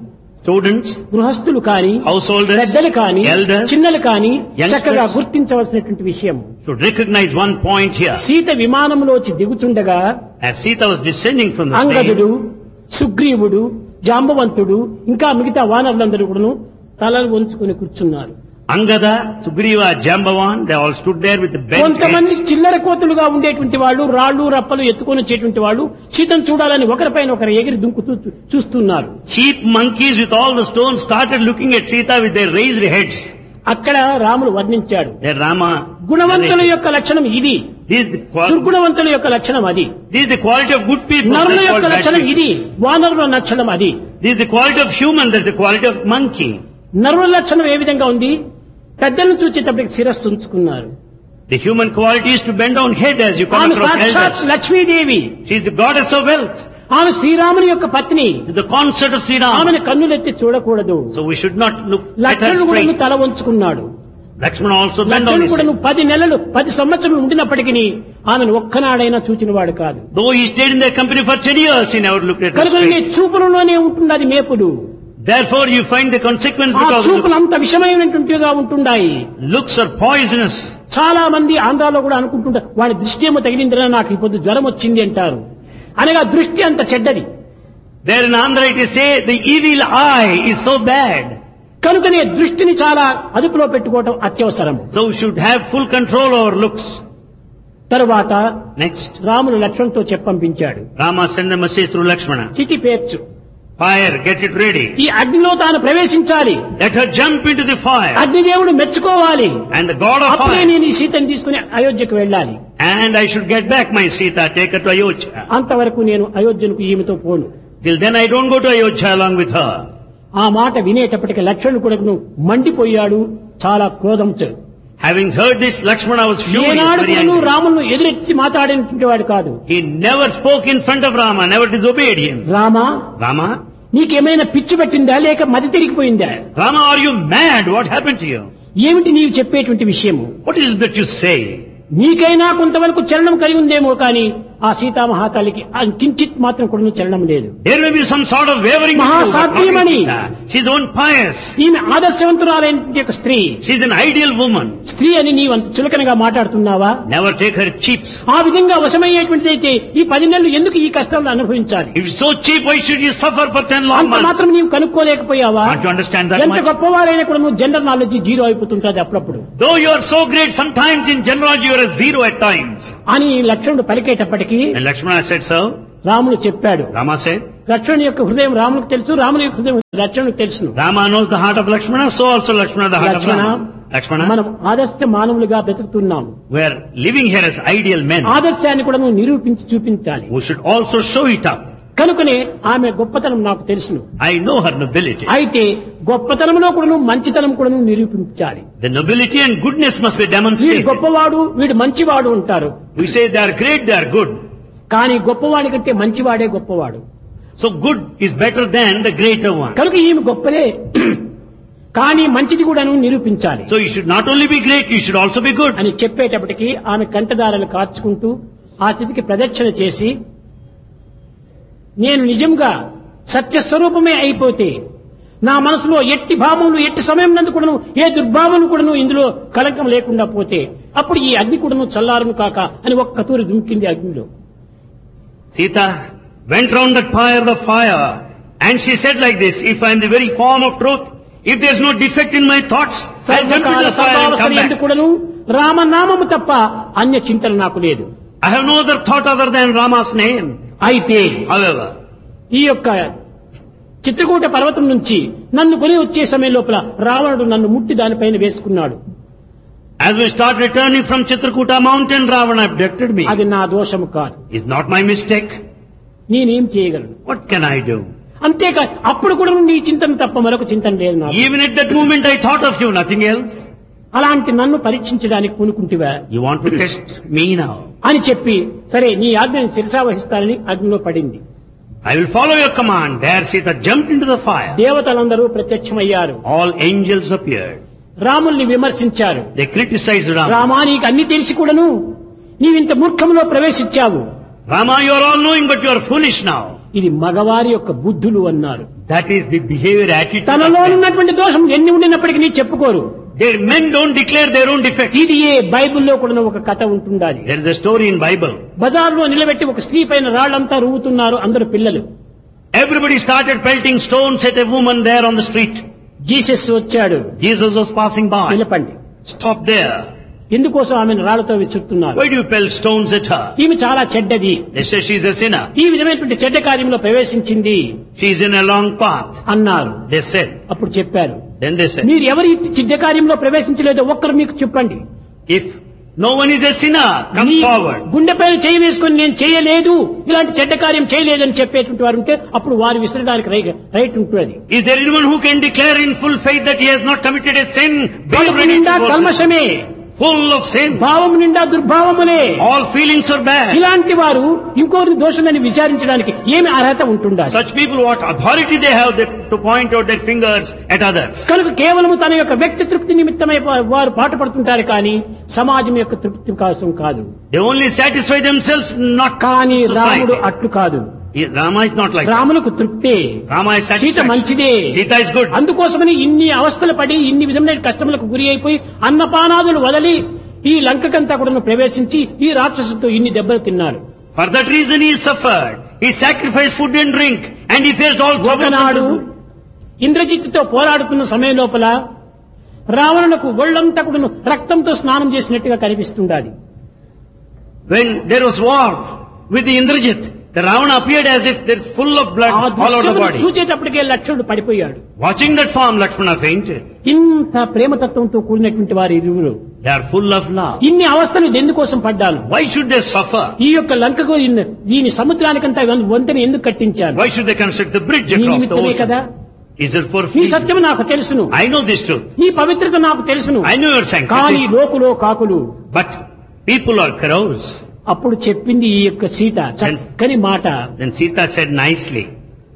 Students, గృహస్థులు కాని householders, పెద్దలు కాని elders, చిన్నలు కాని youngsters చక్కగా గుర్తించవలసినటువంటి విషయం. should recognize one point here. Sita విమానంలోంచి దిగుతుండగా As Sita was descending from the అంగదుడు, plane, సుగ్రీవుడు, జాంబవంతుడు ఇంకా మిగతా వానరులందరూ కూడాను తలలు వంచుకొని కూర్చున్నారు. Angada, Sugriva, Jambavan, they all stood there with the bent కొంతమంది heads. చిల్లర కోతులుగా ఉండేటువంటి వాళ్ళు, రాళ్లు రప్పలు ఎత్తుకొని వచ్చేటువంటి వాళ్ళు సీతను చూడాలని ఒకరిపైన ఒకరు ఎగిరి దుంకుతూ చూస్తున్నారు. Cheap monkeys with all the stones started looking at Sita with their raised heads. అక్కడ రాముడు వర్ణించాడు. There Rama. గుణవంతుల యొక్క లక్షణం ఇది, This is the quality. దుర్గుణవంతుల యొక్క లక్షణం అది. This is the quality of good people. నరుల That's యొక్క called bad లక్షణం people. ఇది, వానరుల లక్షణం అది. This is the quality of human. That's the quality of monkey. నరుల లక్షణం ఏ విధంగా ఉంది? పెద్దలను చూచేటప్పటికి శిరస్సు ఉంచుకున్నారు. The human quality is to bend down head as you come ఆమె across సాక్షాత్ elders. Lakshmidevi. She is the goddess of wealth. ఆమె శ్రీరాముని యొక్క పత్ని. The concert of Sri ఆమెను Rama. కన్నులెత్తి చూడకూడదు. So we should not look at her లక్ష్మణుడు కూడా straight. తల వంచుకున్నాడు. Lakshmana also bent down లక్ష్మణుడు his కూడా head. పది నెలలు పది సంవత్సరాలు ఉండినప్పటికీ ఆమెను ఒక్కనాడైనా చూచినవాడు కాదు. Though he stayed in their company for ten years, he never looked at her కనుక నీ straight. చూపులలోనే ఉంటుంది అది మేపుడు. Therefore you find the consequence ఆ because చూపులు looks. అంత విషమైనటువంటిగా ఉంటుండాయి. Looks are poisonous. చాలా మంది ఆంధ్రాలో కూడా అనుకుంటుంటారు వాడి దృష్టి ఏమో తగిలిందిరా నాకు ఈ పొద్దు జ్వరం వచ్చింది అంటారు. అనగా దృష్టి అంత చెడ్డది. There in Andhra it is say the evil eye is so bad. కనుకనే దృష్టిని చాలా అదుపులో పెట్టుకోవటం అత్యవసరం. So we should have full control over looks. తరువాత Next, రాముడు లక్ష్మణుతో చెప్పంపించాడు. Rama sent the message through Lakshmana. చితి పేర్చు, Fire, get it ready. ఈ అగ్నిలో తాను ప్రవేశించాలి. Let her jump into the fire. అగ్నిదేవుడు మెచ్చుకోవాలి. And the god of అప్పుడే fire. నేను ఈ సీతను తీసుకుని అయోధ్యకు వెళ్ళాలి. And I should get back my Sita, take her to Ayodhya. అంతవరకు నేను అయోధ్యకు ఈమెతో పోను. Till then I don't go to Ayodhya along with her. ఆ మాట వినేటప్పటికి లక్ష్మణుడు కూడా మండిపోయాడు, చాలా క్రోధంతో. Having heard this, Lakshmana was furious, ఏనాడు very కూడా angry. రామును ఎదురెత్తి మాట్లాడినటువంటి వాడు కాదు. He never spoke in front of Rama, never disobeyed him. Rama, Rama, నీకేమైనా పిచ్చి పట్టిందా లేక మతి తిరిగిపోయిందా? Rama, are you mad? What happened to you? ఏమిటి నీవు చెప్పేటువంటి విషయము? What is it that you say? నీకైనా కొంతవరకు చలనం కలిగి ఉందేమో కానీ ఆ సీతామహాతల్లికి కించిత్ మాత్రం కూడా చలనం లేదు. There may be some sort of wavering. Maha in you, but not in Satyamani. Sita. She's own pious. ఈమె ఆదర్శవంతురాలైనటువంటి ఒక స్త్రీ. She's an ideal woman. స్త్రీ అని నీవంత చులకనగా మాట్లాడుతున్నావా? Never take her cheap. ఆ విధంగా వశమయ్యేటువంటిదైతే ఈ పది నెలలు ఎందుకు ఈ కష్టాలను అనుభవించాలి? If it's so cheap, why should you suffer for ten long అంత months? మాత్రం నీవు కనుక్కోలేకపోయావా? Can't you understand that ఎంత much? గొప్పవారైనా కూడా నువ్వు జనరల్ నాలెడ్జ్ జీరో అయిపోతుంటది అప్పుడప్పుడు Though you are so great, sometimes in general you are a zero at times. అని లక్ష్మణుడు పలికేటప్పటికీ And Lakshmana said so. రాముడు చెప్పాడు. Rama said. లక్ష్మణుని యొక్క హృదయం రామునికి తెలుసు, రాముని యొక్క హృదయం లక్ష్మణునికి తెలుసును. Rama knows the heart of Lakshmana, so also Lakshmana the heart Lakshmana, of Rama. Lakshmana, మనం ఆదర్శ మానవులుగా బ్రతుకుతున్నాం. we are living here as ideal men. ఆదర్శాన్ని కూడా నువ్వు నిరూపించి చూపించాలి. We should also show it up. కనుకనే ఆమె గొప్పతనం నాకు తెలుసును. I know her nobility. అయితే గొప్పతనంలో కూడా నువ్వు మంచితనం కూడా నువ్వు నిరూపించాలి. The nobility and goodness must be వీడు demonstrated. గొప్పవాడు, వీడు మంచివాడు ఉంటారు. We say they are great, they are good. కానీ గొప్పవాడి కంటే మంచివాడే గొప్పవాడు. So good is better than the greater one. కనుక ఈమె గొప్పదే, కానీ మంచిది కూడా నువ్వు నిరూపించాలి So you should not only be great, you should also be good. అని చెప్పేటప్పటికి ఆమె కంటదారాలు కార్చుకుంటూ ఆ స్థితికి ప్రదక్షిణ చేసి, నేను నిజంగా సత్యస్వరూపమే అయిపోతే నా మనసులో ఎట్టి భావములు ఎట్టి సమయం నందు కూడాను ఏ దుర్భావములు కూడాను ఇందులో కలంకం లేకుండా పోతే అప్పుడు ఈ అగ్ని కూడాను చల్లారును కాక అని ఒక్క తూరి దుంకింది అగ్నిలో. Sita went round that pyre of fire and she said like this, if I am the very form of truth, if there is no defect in my thoughts, I'll jump into the fire and come back. కూడాను రామనామము తప్ప అన్య చింతన నాకు లేదు. I have no other thought other than Rama's name. అయితే However, ఈ యొక్క చిత్రకూట పర్వతం నుంచి నన్ను కొని వచ్చే సమయం లోపల రావణుడు నన్ను ముట్టి దానిపైన వేసుకున్నాడు. as we start returning from Chitrakuta mountain, Ravana abducted me. అది నా దోషము కాదు. It's not my mistake. నేనేం చేయగలను? What can I do? అంతేకాదు అప్పుడు కూడా నీ చింతన తప్ప మరొక చింతన లేదు నాకు. Even at that moment I thought of you, nothing else. అలాంటి నన్ను పరీక్షించడానికి పూనుకుంటివా You want to test me now? అని చెప్పి సరే నీ ఆజ్ఞని శిరసావహిస్తానని అగ్నిలో పడింది. I will follow your command. There Sita jumped into the fire. దేవతలందరూ ప్రత్యక్షమయ్యారు. All angels appeared. రాముల్ని విమర్శించారు. They criticized Rama. రామా, నీకు అన్ని తెలిసి కూడాను నీవింత మూర్ఖంలో ప్రవేశించావు. Rama, you are all knowing, but you are foolish now. ఇది మగవారి యొక్క బుద్ధులు అన్నారు. That is the behavior attitude. తనలో of men. ఉన్నటువంటి దోషం ఎన్ని ఉండినప్పటికీ నీ చెప్పుకోరు. Their men don't declare their own defects. ఇది ఏ బైబిల్లో కూడా ఒక కథ ఉంటుండాలి. There is a story in Bible. బజార్లో నిలబెట్టి ఒక స్త్రీ పైన రాళ్లంతా రువ్వుతున్నారు అందరు పిల్లలు. Everybody started pelting stones at a woman there on the street. Jesus వచ్చాడు. Jesus was passing by. నిలపండి. Stop there. ఎందుకోసం ఆమెను రాళ్లతో విసురుతున్నారు? Why do you pelt stones at her? ఈమె చాలా చెడ్డది. They say she is a sinner. ఈ విధమైనటువంటి చెడ్డ కార్యంలో ప్రవేశించింది She is in a long path. అన్నారు. They said. అప్పుడు చెప్పారు, Then they said, మీరు ఎవరి చెడ్డ కార్యంలో ప్రవేశించలేదో ఒక్కరు మీకు చెప్పండి. if no one is a sinner, come నీ forward. గుండెపైన చేయి వేసుకొని నేను చేయలేదు, ఇలాంటి చెడ్డ కార్యం చేయలేదని చెప్పేటువంటి వారు ఉంటే అప్పుడు వారు విసరడానికి రైట్ ఉంటుంది. Is there anyone who can declare in full faith that he has not committed a sin? Be కడుపు ready నిండా to go. కల్మషమే, Full of sin. భావము నిండా దుర్భావములే. All feelings are bad. ఇలాంటి వారు ఇంకోరి దోషులని విచారించడానికి ఏమి అర్హత ఉంటుందా? Such people, what authority they have that, to point out their fingers at others? కనుక కేవలము తన యొక్క వ్యక్తి తృప్తి నిమిత్తమై వారు పాటుపడుతుంటారు కానీ సమాజం యొక్క తృప్తి కోసం కాదు. They only satisfy themselves, not కానీ రాముడు society. అట్లు కాదు. Rama is not like that. రాములకు తృప్తే, Rama is Sita satisfied. మంచిదే. Sita is good. అందుకోసమని ఇన్ని అవస్థలు పడి ఇన్ని విధమైన కష్టములకు గురి అయిపోయి అన్నపానాదులు వదలి ఈ లంకకంతా కూడా ప్రవేశించి ఈ రాక్షసుతో ఇన్ని దెబ్బలు తిన్నారు. For that reason he suffered. He sacrificed food and drink and he faced all troubles. ఒకనాడు ఇంద్రజిత్తుతో పోరాడుతున్న సమయం లోపల రావణులకు ఒళ్ళంతా కూడా రక్తంతో స్నానం చేసినట్టుగా కనిపిస్తుండాలి. When there was war with the Indrajit, the Ravana appeared as if they're full of blood ఆ all over the దృశ్యమును body. చూచేటప్పటికే లక్ష్మణుడు పడిపోయాడు. Watching that form, Lakshmana fainted. ఇంత ప్రేమతత్వంతో కూడినటువంటి వారి ఇరువురు They are full of love. ఇన్ని అవస్థలు ఎందుకోసం పడ్డాను? Why should they suffer? ఈ యొక్క లంకకు ఇన్ని- దీని సముద్రానికంతా వంతెన ఎందుకు కట్టించాను? Why should they construct the bridge నీ across the నిమిత్తమే కదా. ocean? Is it for నీ free? సత్యం నాకు తెలుసును, I know this truth. నీ పవిత్రత నాకు తెలుసును. I know your కానీ sanctity. లోకులో కాకులు. But people are crows. అప్పుడు చెప్పింది ఈ యొక్క సీత చక్కని మాట. Then Sita said nicely,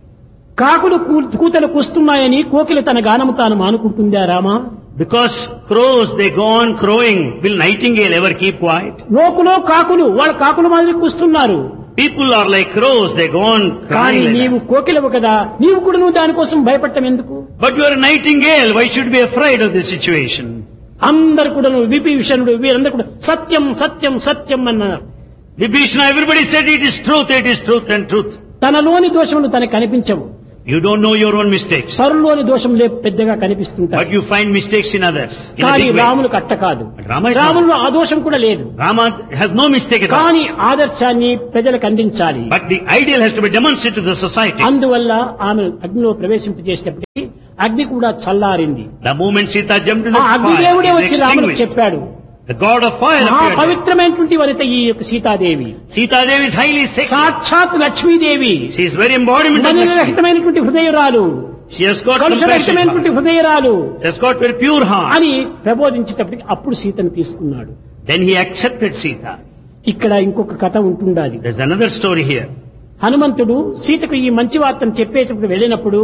కాకులు కూ- కూతలు కూస్తున్నాయని కోకిల తన గానము తాను మానుకుంటుందా Rama? because crows, they go on crowing. Will nightingale ever keep quiet? లోకులో కాకులు, వాళ్ళ కాకుల మాదిరి కూస్తున్నారు. People are like crows, they go on కానీ crying like నీవు that. కోకిలవు కదా, నీవు కూడా నువ్వు దానికోసం భయపడటం ఎందుకు? But you are a nightingale, why should you be afraid of this situation? అందరు కూడా విభీషణుడు వీరందరూ కూడా సత్యం సత్యం సత్యం అన్నారు. Vibhishana, everybody said it is truth, it is truth and truth. తనలోని దోషములు తనకు కనిపించవు, You don't know your own mistakes, పరులోని దోషములే పెద్దగా కనిపిస్తుంటాయి. but you find mistakes in others. In a కానీ big way. రాములకు అట్ట కాదు. But Rama is not. రాములో ఆ దోషం కూడా లేదు. Rama has no mistake at all. కానీ ఆదర్శాన్ని ప్రజలకు అందించాలి. But the ideal has to be demonstrated to the society. అందువల్ల ఆమె అగ్నిలో ప్రవేశింపజేసేటప్పటికీ అగ్ని కూడా చల్లారింది. The moment Sita jumped into ఆ the అగ్నిదేవుడే fire, వచ్చి is రాములకు extinguished. చెప్పాడు, The god of fire మహా appeared. పవిత్రమైనటువంటి వనిత ఈ యొక్క Sitadevi, Sita Devi is highly sacred. సాక్షాత్ Lakshmidevi, She is very embodiment of Lakshmi. రహితమైనటువంటి హృదయరాలు, She has got కలుషరహితమైనటువంటి compassion. హృదయరాలు She has got very pure heart. అని ప్రబోధించేటప్పటికి అప్పుడు సీతను తీసుకున్నాడు. Then he accepted Sita. ఇక్కడ ఇంకొక కథ ఉంటుండాలి. There's another story here. హనుమంతుడు సీతకు ఈ మంచి వార్తను చెప్పేటప్పుడు వెళ్ళినప్పుడు,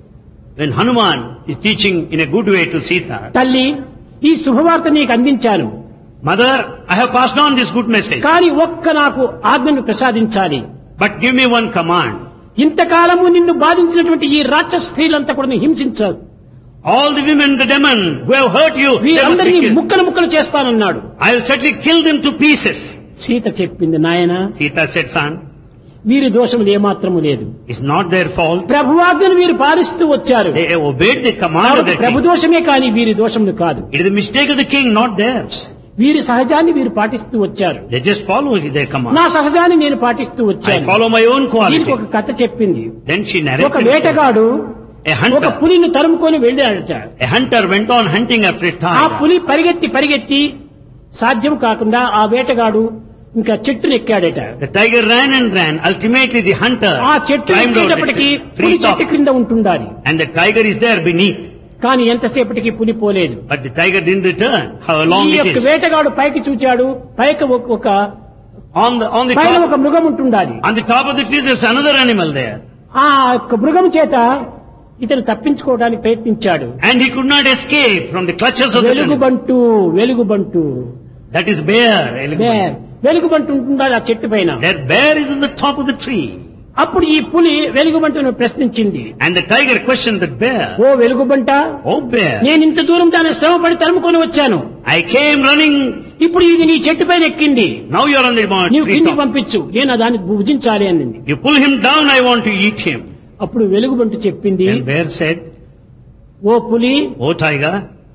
When Hanuman is teaching in a good way to Sita, తల్లి ఈ శుభవార్త నీకు అందించాను, Mother, I have passed on this good message, కానీ ఒక్క నాకు ఆజ్ఞను ప్రసాదించాలి. but give me one command. ఇంతకాలము నిన్ను బాధించినటువంటి ఈ రాక్షస స్త్రీలంతా కూడా నువ్వు హింసించావు. All the women, the demon who have hurt you, they must be వీరందరినీ killed. ముక్కలు ముక్కలు చేస్తానన్నాడు. I will certainly kill them to pieces. Sita చెప్పింది, నాయన Sita said, son, వీరి దోషములు ఏమాత్రము లేదు. it's not their fault. ప్రభువాజ్ఞను వీరు పాలిస్తూ వచ్చారు. They obeyed the command of the Prabhu king. దోషమే కానీ వీరి దోషములు కాదు. It is the mistake of the king, not theirs. వీరి సహజాన్ని వీరు పాటిస్తూ వచ్చారు. They just follow their command. నా సహజాన్ని నేను పాటిస్తూ I వచ్చాను. follow my own దీనికి quality. ఒక కథ చెప్పింది. Then she ఒక narrated. వేటగాడు A ఒక hunter. పులిని తరుముకొని వెళ్ళాడట. A hunter went on hunting after a ఆ tiger. పులి పరిగెత్తి పరిగెత్తి సాధ్యం కాకుండా ఆ వేటగాడు ఇంకా చెట్టును ఎక్కాడట. The tiger ran and ran. Ultimately the hunter ఆ చెట్టు climbed out ఎక్కేటప్పటికి the పులి tree top. చెట్టు క్రింద ఉంటుండాలి. And the tiger is there beneath. కానీ ఎంతసేపటికి పులి పోలేదు. But the tiger didn't return. How ఈ long it యొక్క is. వేటగాడు పైకి చూచాడు, పైకి ఒక ఒక On the, on the పైన top, ఒక మృగం ఉంటుండాలి. on the top of the tree there's another animal there. ఆ యొక్క మృగం చేత ఇతను తప్పించుకోవడానికి ప్రయత్నించాడు. And he could not escape from the clutches of the animal. వెలుగుబంటు వెలుగుబంటు That is bear. Bear వెలుగుబంటు ఉంటుండాలి ఆ చెట్టు పైన. That bear is on the top of the tree. అప్పుడు ఈ పులి వెలుగుబంటను ప్రశ్నించింది. And the tiger questioned the bear. Oh వెలుగుబంట, Oh bear, నేను ఇంత దూరం దాన్ని శ్రమపడి తరుముకొని వచ్చాను. I came running. ఇప్పుడు ఇది నీ చెట్టు పైన ఎక్కింది. Now you are on the నీవు tree కిందికి top. పంపించు, నేను దాన్ని భుజించాలి అనింది. You pull him down, I want to eat him. అప్పుడు వెలుగుబంట చెప్పింది, And bear said, ఓ పులి, Oh tiger,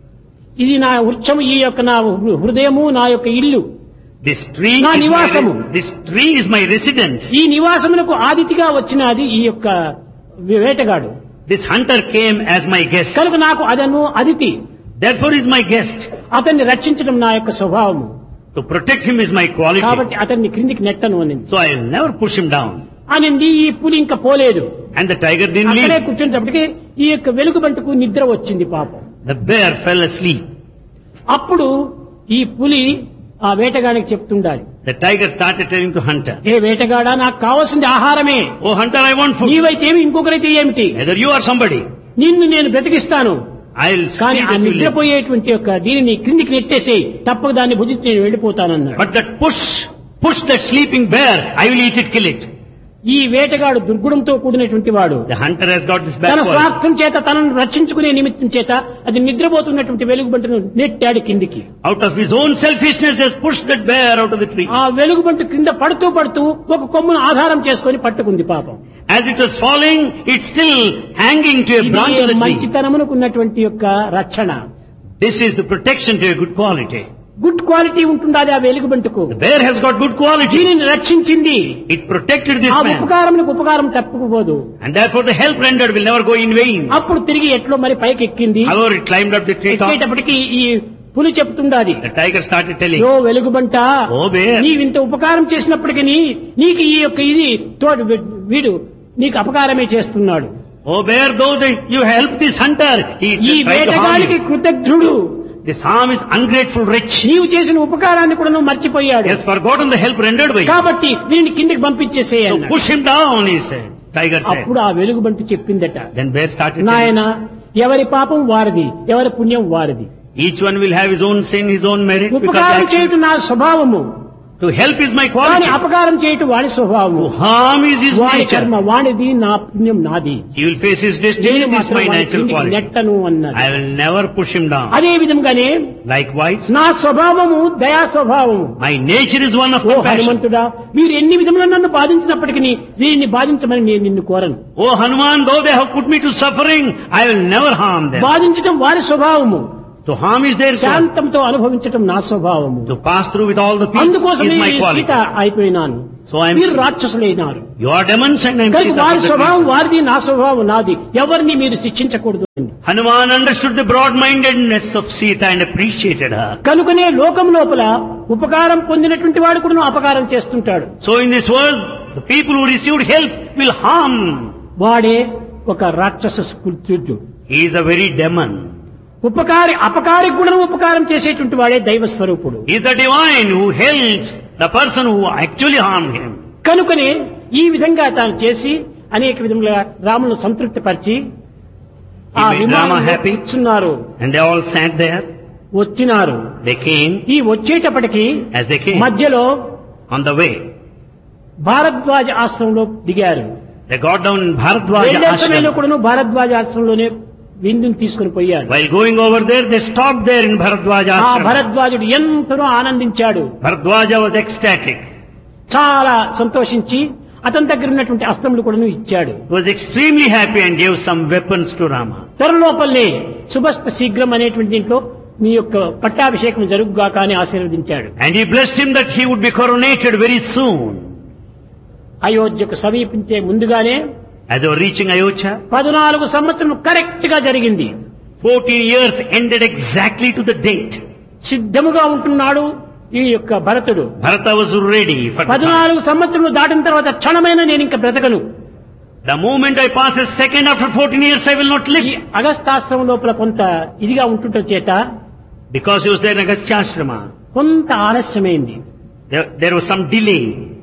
ఇది నా వృక్షము, ఈ యొక్క నా హృదయము, నా యొక్క ఇల్లు, this tree నా is my, నివాసము. this tree is my residence. ఈ నివాసమునకు ఆదితిగా వచ్చినది ఈ యొక్క వేటగాడు. This hunter came as my guest. కనుక నాకు అదను Aditi, Therefore is my guest. అతన్ని రక్షించడం నా యొక్క స్వభావము. To protect him is my quality. కాబట్టి అతన్ని క్రిందికి నెట్టను అనింది. So I will never push him down. అనింది. ఈ పులి ఇంకా పోలేదు. And the tiger didn't అక్కడే leave. కూర్చునేటప్పటికి ఈ యొక్క వెలుగుబంటకు నిద్ర వచ్చింది పాపం. The bear fell asleep. అప్పుడు ఈ పులి ఆ వేటగాడికి చెప్తుండాలి, The tiger started telling to hunter, ఏ వేటగాడా, నాకు కావాల్సింది ఆహారమే, Oh hunter, I want food. నీవైతే ఏమి ఇంకొకరైతే ఏమిటి, Either you or somebody. నిన్ను నేను బ్రతికిస్తాను, I'll see కానీ ఆ that you live. నిద్రపోయేటువంటి యొక్క దీనిని క్రిందికి నెట్టేసి తప్పక దాన్ని భుజించి నేను వెళ్ళిపోతానన్నాడు. But that push, push that sleeping bear, I will eat it, kill it. ఈ వేటగాడు దుర్గుణంతో కూడినటువంటి వాడు. The hunter has got this తన bad quality. స్వార్థం చేత తనను రక్షించుకునే నిమిత్తం చేత అది నిద్రపోతున్నటువంటి వెలుగుబంటను నెట్టాడు కిందికి. Out of his own selfishness has pushed that bear out of the tree. ఆ వెలుగుబంట కింద పడుతూ పడుతూ ఒక కొమ్మును ఆధారం చేసుకొని పట్టుకుంది పాపం. As it was falling, it's still hanging to a branch of ఇది the tree. మంచితనమునకు ఉన్నటువంటి యొక్క రక్షణ. This is the protection to a good quality. Good quality ఉంటుండాలి ఆ వెలుగుబంటకు. The bear has got good quality. దీనిని రక్షించింది. It protected this ఆ man. ఉపకారములకు ఉపకారం తప్పుకుపోదు. And therefore the help rendered will never go in vain. అప్పుడు తిరిగి ఎట్లో మరి పైకి ఎక్కింది. However, it climbed up the tree top. ఎక్కేటప్పటికి ఈ పులి చెప్తుండాది, The tiger started telling, oh వెలుగుబంట, Oh bear, నీవింత ఉపకారం చేసినప్పటికీ నీకు ఈ యొక్క ఇది తోడు వీడు నీకు అపకారమే చేస్తున్నాడు. Oh bear, though the, you helped this hunter, he ఈ tried to harm వేటగాడికి you. కృతజ్ఞుడు. This harm is ungrateful wretch. నీవు చేసిన ఉపకారాన్ని కూడా నువ్వు మర్చిపోయాడు. He has forgotten the help rendered by you. కాబట్టి వీడిని కిందికి So పంపించేసేయాలి. push him down, he said. Tiger said. అప్పుడు ఆ వెలుగుబంటి చెప్పిందట, Then bear started telling, నాయన, ఎవరి పాపం వారిది, ఎవరి పుణ్యం వారిది. each one will have his own sin, his own merit. Because ఉపకారం actions- చేయటం నా స్వభావము, to help is my కానీ quality. అపకారం చేయటం వాడి స్వభావము. To harm is his వాడి nature. కర్మ వాడిది, నా పుణ్యం నాది. He will face his destiny. నేను This is మాత్రం my వాడి natural కిందికి quality. నెట్టను అన్నాడు. I will never push him down. అదే విధంగానే Likewise, నా స్వభావము దయా స్వభావము. my nature is one of oh compassion. హనుమంతుడా, మీరు ఎన్ని విధములు నన్ను బాధించినప్పటికీ వీరిని బాధించమని నేను నిన్ను కోరను. Oh Hanuman, though they have put me to suffering, I will never harm them. బాధించడం వారి స్వభావము, To harm is their soul. శాంతంతో అనుభవించడం నా స్వభావము. To pass through with all the peace అందుకోసమే is my ఈ quality. Sita అయిపోయినాను. So I am. మీరు రాక్షసులైనారు You are demons and I am కనుక Sita వారి for that స్వభావం reason. వారిది, నా స్వభావం నాది. ఎవరిని మీరు శిక్షించకూడదు. Hanuman understood the broad-mindedness of Sita and appreciated her. కనుకనే లోకం లోపల ఉపకారం పొందినటువంటి వాడు కూడా అపకారం చేస్తుంటాడు. So in this world, the people who received help will harm. వాడే ఒక రాక్షస స్కృత్యుడు. He is a very demon. ఉపకారి అపకారికి కూడా ఉపకారం చేసేటువంటి వాడే దైవ స్వరూపుడు. He is the divine who helps the person who actually harmed him. కనుకనే ఈ విధంగా తాను చేసి అనేక విధములుగా రామును సంతృప్తిపరిచి He ఆ made విమానంలో Rama happy. కూర్చున్నారు. And they all sat there. వచ్చినారు. They came. ఈ వచ్చేటప్పటికి As they came, మధ్యలో on the way, భారద్వాజ ఆశ్రమంలో దిగారు. they got down in Bharadwaja వెళ్లే సమయంలో ashram. కూడాను భారద్వాజ ఆశ్రమంలోనే విందుని తీసుకుని పోయారు. While going over there, they stopped there in Bharadwaja ఆ ashram. భరద్వాజుడు ఎంతనో ఆనందించాడు. Bharadwaja was ecstatic. చాలా సంతోషించి అతని దగ్గర ఉన్నటువంటి అస్త్రములు కూడా ఇచ్చాడు. He was extremely happy and gave some weapons to Rama. త్వరలోపలనే శుభస్త శీఘ్రం అనేటువంటి దీంట్లో మీ యొక్క పట్టాభిషేకం జరుగుగా కానీ ఆశీర్వదించాడు. And he blessed him that he would be coronated very soon. అయోధ్యకు సమీపించే ముందుగానే As they were reaching Ayodhya, పద్నాలుగు సంవత్సరం కరెక్ట్ గా జరిగింది. fourteen years ended exactly to the date. సిద్ధముగా ఉంటున్నాడు ఈ యొక్క భరతుడు. Bharata was ready for the time. పద్నాలుగు సంవత్సరాలు దాటిన తర్వాత క్షణమైన నేను ఇంకా బ్రతకను. The moment I pass a second after fourteen years, I will not ఈ live. అగస్తాశ్రమం లోపల కొంత ఇదిగా ఉంటుంట చేత Because he was there in Agasthyashrama, కొంత ఆలస్యమైంది. there, there was some delay.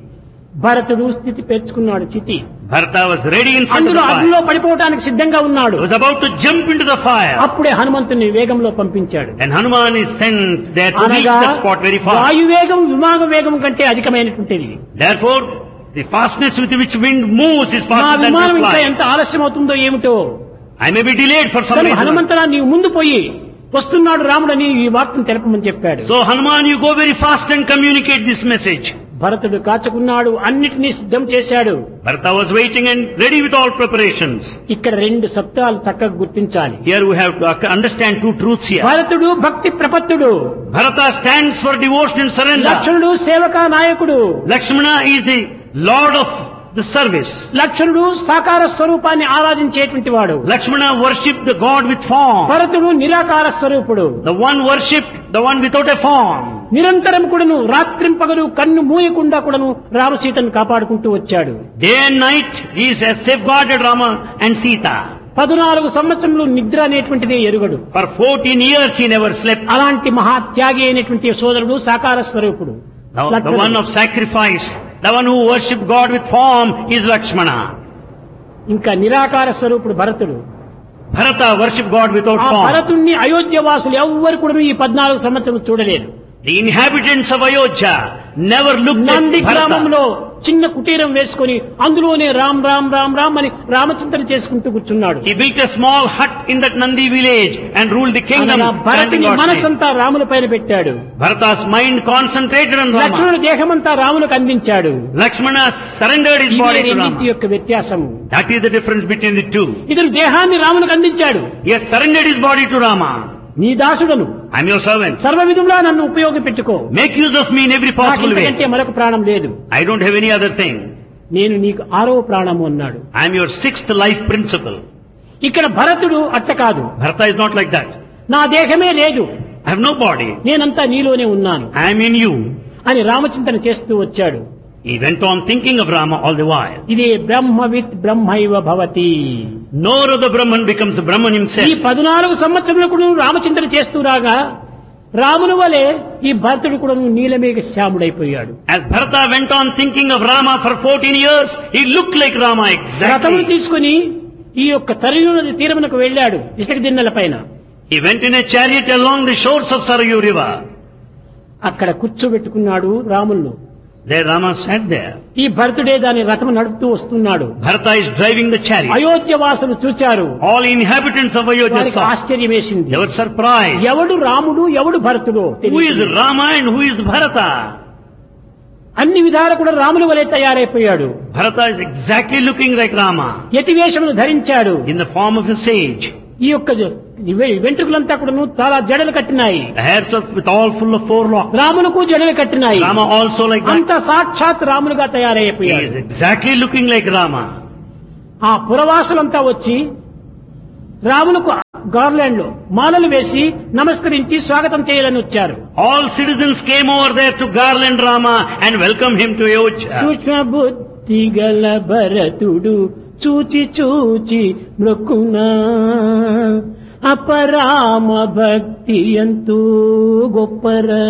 భరతుడు స్థితి పెంచుకున్నాడు. చితి Bharata was ready in front of అందులో the అగ్నిలో fire. పడిపోవటానికి సిద్ధంగా ఉన్నాడు. He was about to jump into the fire. అప్పుడే హనుమంతుని వేగంలో పంపించాడు. And Hanuman is sent there to reach అనగా that spot very fast. వాయువేగం విమాన వేగం కంటే అధికమైనటువంటిది. Therefore, The fastness with which wind moves is నా faster than విమానం the ఇంకా flight. ఎంత ఆలస్యం అవుతుందో ఏమిటో. I may be delayed for some కనుక reason. హనుమంతరా నీవు ముందు పోయి వస్తున్నాడు రాముడని ఈ వార్తను తెలపమని చెప్పాడు. So Hanuman, you go very fast and communicate this message. భరతుడు కాచుకున్నాడు, అన్నిటినీ సిద్ధం చేశాడు. Bharata was waiting and ready with all preparations. ఇక్కడ రెండు సత్యాలు చక్కగా గుర్తించాలి. Here we have to understand two truths here. భరతుడు భక్తి ప్రపత్తుడు, Bharata stands for devotion and surrender. లక్ష్మణుడు సేవకా నాయకుడు. Lakshmana is the lord of the service. లక్ష్మణుడు సాకార స్వరూపాన్ని ఆరాధించేటువంటి వాడు. Lakshmana worshipped the God with form. భరతుడు నిరాకార స్వరూపుడు. The one worshipped the one without a form. నిరంతరం కూడాను రాత్రింపగలు కన్ను మూయకుండా కూడాను రామసీతను కాపాడుకుంటూ వచ్చాడు. Day and night he has safeguarded Rama and Sita. పద్నాలుగు సంవత్సరములు నిద్ర అనేటువంటిదే ఎరుగడు. For fourteen years he never slept. అలాంటి మహాత్యాగి అయినటువంటి సోదరుడు సాకార స్వరూపుడు. The, the one of sacrifice, the one who worshipped God with form is Lakshmana. ఇంకా నిరాకార స్వరూపుడు భరతుడు. Bharata worshipped God without ఆ form. భరతుణ్ణి అయోధ్య వాసులు ఎవ్వరు కూడా ఈ పద్నాలుగు సంవత్సరం చూడలేదు. The inhabitants of Ayodhya never looked Nandi at Bharata. గ్రామంలో చిన్న కుటీరం వేసుకొని అందులోనే రామ్ రామ్ రామ్ రామ్ అని రామచింతన చేసుకుంటూ కూర్చున్నాడు. He built a small hut in that Nandi village and ruled the kingdom. అనగా భరతుని chanting God's name. మనసంతా రాముల పైన పెట్టాడు. Bharata's mind concentrated on Rama. లక్ష్మణుడి దేహమంతా రాములకు అందించాడు. Lakshmana surrendered his ఇదే body to రెండింటి Rama. యొక్క వ్యత్యాసము. That is the difference between the two. ఇతను దేహాన్ని రాములకు అందించాడు. He has surrendered his body to Rama. నీ దాసుడను I am your servant. సర్వ విధంగా నన్ను ఉపయోగపెట్టుకో. Make use of me in every possible way. నాకంటే మరొక ప్రాణం లేదు. I don't have any other thing. నేను నీకు ఆరవ ప్రాణము అన్నాడు. I am your sixth life principle. ఇక్కడ భరతుడు అట్ట కాదు. Bharata is not like that. నా దేహమే లేదు, I have no body. నేనంతా నీలోనే ఉన్నాను I am in you. అని రామచింతన చేస్తూ వచ్చాడు. He went on thinking of Rama all the while. ఇదే బ్రహ్మవిత్ బ్రహ్మైవ భవతి. No other Brahman becomes Brahman ఈ himself. పద్నాలుగు సంవత్సరములు కూడా రామచింతన చేస్తూ రాగా రాముని వలె ఈ భరతుడు కూడా నీలమేఘ శ్యాముడైపోయాడు. As Bharata went on thinking of Rama for fourteen years, he looked like Rama రథమును exactly. తీసుకుని ఈ యొక్క సరయూ నది తీరమునకు వెళ్ళాడు ఇసుక దిన్నెల పైన. He went in a chariot along the shores of Sarayu river. అక్కడ కూర్చోబెట్టుకున్నాడు రాములను. There Rama sat there. ఈ భరతుడే దాని రథము నడుపుతూ వస్తున్నాడు. Bharata is driving the chariot. Ayodhya వాసులు చూచారు. All inhabitants of Ayodhya వారికి saw. ఆశ్చర్యం వేసింది. They were surprised. ఎవడు రాముడు ఎవడు భరతుడు Who is Rama and who is Bharata? అన్ని విధాలు కూడా రాముని వలె తయారైపోయాడు. Bharata is exactly looking like Rama యతివేషమును ధరించాడు. in the form of a sage. ఈ యొక్క వె- వెంట్రుకలంతా కూడా చాలా జడలు కట్టినాయి. The hairs are with all full of forelocks. రాములకు జడలు కట్టినాయి. Rama also like అంత that. సాక్షాత్ రాములుగా He తయారైపోయాడు. is exactly looking like Rama. ఆ పురవాసులంతా వచ్చి రాములకు గార్లాండ్ లో మాలలు వేసి నమస్కరించి స్వాగతం చేయాలని వచ్చారు. All citizens came over there to garland Rama and welcome him to Ayodhya. సూక్ష్మ బుద్ధి గల భరతుడు చూచి చూచి మృక్కునా అపరామ భక్తి ఎంతో గొప్పరా.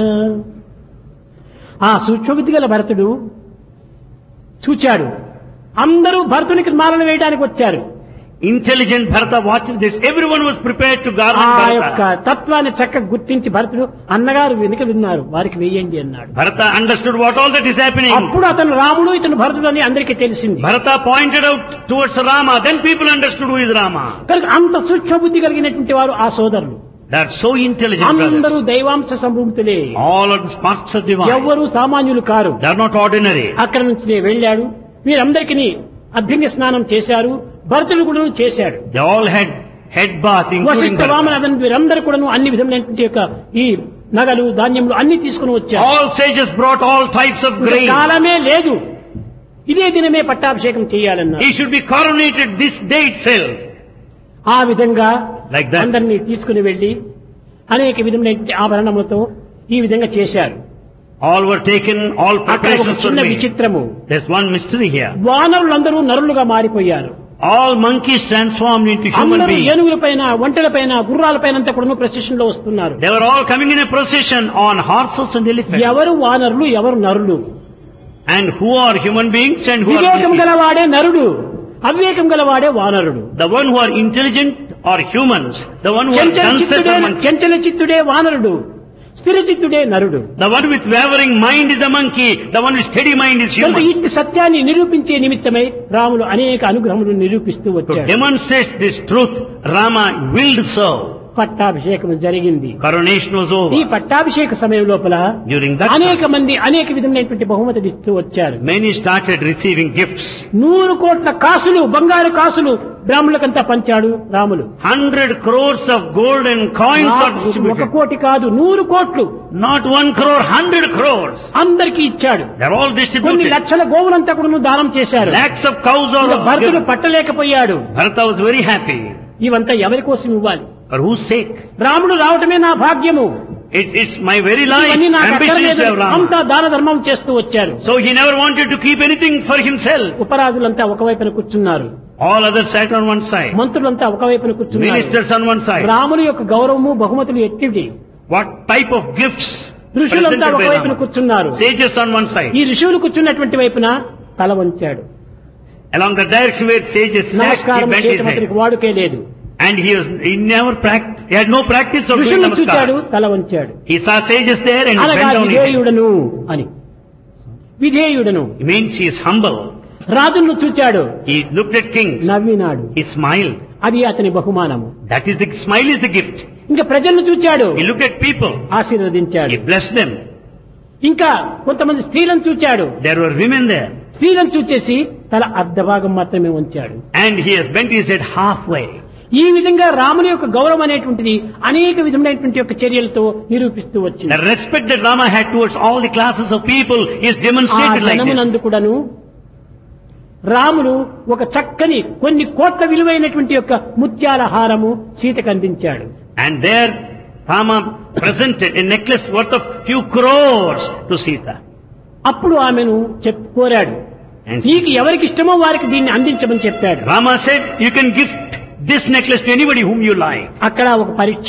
ఆ సూక్ష్మబుద్ధి గల భరతుడు చూచాడు. అందరూ భరతునికి మాలను వేయడానికి వచ్చారు. Intelligent Bharata watched this. Everyone was prepared to ఆ garland యొక్క Bharata. తత్వాన్ని చక్కగా గుర్తించి భరతుడు అన్నగారు వెనుక విన్నారు, వారికి వేయండి అన్నాడు. Bharata understood what all that is happening. అప్పుడు అతను రాముడు ఇతను భరతుడు అని అందరికీ తెలిసింది. Bharata pointed out towards Rama. Then people understood who is Rama. కనుక అంత సూక్ష్మ బుద్ధి కలిగినటువంటి వారు ఆ సోదరులు. They are so intelligent, అందరూ brothers. దైవాంశ సంభూతులే, All are the sparks of divine. ఎవ్వరూ సామాన్యులు car. They are not ordinary. అక్కడ నుంచి వెళ్ళాడు. వీరందరికీ అభ్యంగ స్నానం చేశారు. భరతుడు కూడా చేశాడు. They all had head bath, including Vashishtha Bharata. వామనదన్ వీరందరూ కూడా అన్ని విధములైనటువంటి యొక్క ఈ నగలు ధాన్యములు అన్ని తీసుకుని వచ్చారు. All sages brought all types of ఇంకా grain. కాలమే లేదు, ఇదే దినమే పట్టాభిషేకం చేయాలన్నారు. He should be coronated this day itself. ఆ విధంగా Like that. అందరినీ తీసుకుని వెళ్లి అనేక విధములైన ఆభరణములతో ఈ విధంగా చేశారు. All were taken, all అక్కడ ఒక preparations were చిన్న made. విచిత్రము, There's one mystery here. వానరులందరూ నరులుగా మారిపోయారు. All monkeys transformed into human అందరూ beings. ఏనుగుల పైన ఒంటెల పైన గుర్రాల పైన అంతా కూడా ప్రొసెషన్ లో వస్తున్నారు. They were all coming in a procession on horses and elephants. ఎవరు వానరులు ఎవరు నరులు? And who are human beings and who are వివేకం monkeys? గలవాడే నరుడు, అవివేకం గలవాడే వానరుడు. The one who are intelligent are humans. The one who are చంచల dunces చిత్తుడే are monkeys. చంచల చిత్తుడే వానరుడు, స్థిరచిత్తుడే నరుడు. The one with wavering mind is a monkey. The one with steady mind is కనుక human. ఇట్టి సత్యాన్ని నిరూపించే నిమిత్తమై రాములు అనేక అనుగ్రహములను నిరూపిస్తూ To వచ్చాడు. demonstrate this truth, Rama willed so. పట్టాభిషేకం జరిగింది. Coronation was ఈ over. పట్టాభిషేక సమయం లోపల During that అనేక time, మంది అనేక విధమైనటువంటి బహుమతులు ఇస్తూ వచ్చారు. many started receiving gifts. నూరు కోట్ల కాసులు, బంగారు కాసులు బ్రాహ్మణులకంతా పంచాడు Ramulu. Hundred crores of gold and coins are ఒక distributed. కోటి కాదు, నూరు కోట్లు Not one crore, hundred crores. అందరికీ ఇచ్చాడు. They're all కొన్ని distributed. లక్షల గోవులంతా కూడా దానం చేశారు. Lakhs of cows are భరతుడు given. పట్టలేకపోయాడు. Bharata was very happy. ఇవంతా ఎవరి కోసం ఇవ్వాలి? For whose sake? రాముడు రావటమే నా భాగ్యము, It, it's my very life. ఇవన్నీ నాకు Ambition is అక్కర్లేదు. to have Rama. అంతా దాన ధర్మం చేస్తూ వచ్చారు. So he never wanted to keep anything for himself. ఉపరాజులంతా ఒకవైపున కూర్చున్నారు, All others sat on one side. మంత్రులంతా ఒకవైపున కూర్చున్నారు. Ministers on one side. రాముని యొక్క గౌరవము బహుమతులు ఎట్టివి? What type of gifts ఋషులంతా presented by ఒకవైపున Rama? కూర్చున్నారు. Sages on one side. ఈ ఋషులు కూర్చున్నటువంటి వైపున తల వంచాడు. Along the direction where sages sat, he నమస్కారం bent his చేయటం head. అతనికి వాడుకే లేదు. And he was, he never practiced, he had no practice of doing ఋషులను చూచాడు, namaskar. తల వంచాడు. He saw sages there and he అనగా bent down his head. విధేయుడను అని. విధేయుడను. It means he is humble. రాజులను చూచాడు, He looked at kings. నవ్వినాడు. He smiled. అది అతని బహుమానము. That is the smile is the gift. ఇంకా ప్రజలను చూచాడు, He looked at people. ఆశీర్వదించాడు. He blessed them. ఇంకా కొంతమంది స్త్రీలను చూచాడు, There were women there. స్త్రీలను చూచేసి తల అర్ధభాగం మాత్రమే ఉంచాడు. And he has bent his head halfway. ఈ విధంగా రాముని యొక్క గౌరవం అనేటువంటిది అనేక విధమైనటువంటి యొక్క చర్యలతో నిరూపిస్తూ వచ్చింది. The respect that Rama had towards all the classes of people is ఆ demonstrated like this. దినమునందు కూడాను రాముడు ఒక చక్కని కొన్ని కోట్ల విలువైనటువంటి యొక్క ముత్యాల హారము సీతకు అందించాడు. And there Rama presented a necklace worth of few crores to Sita. అప్పుడు ఆమెను చెప్ కోరాడు, And నీకు ఎవరికి ఇష్టమో వారికి దీన్ని అందించమని చెప్పాడు. Rama said, you can gift this necklace to anybody whom you like. అక్కడ ఒక పరీక్ష.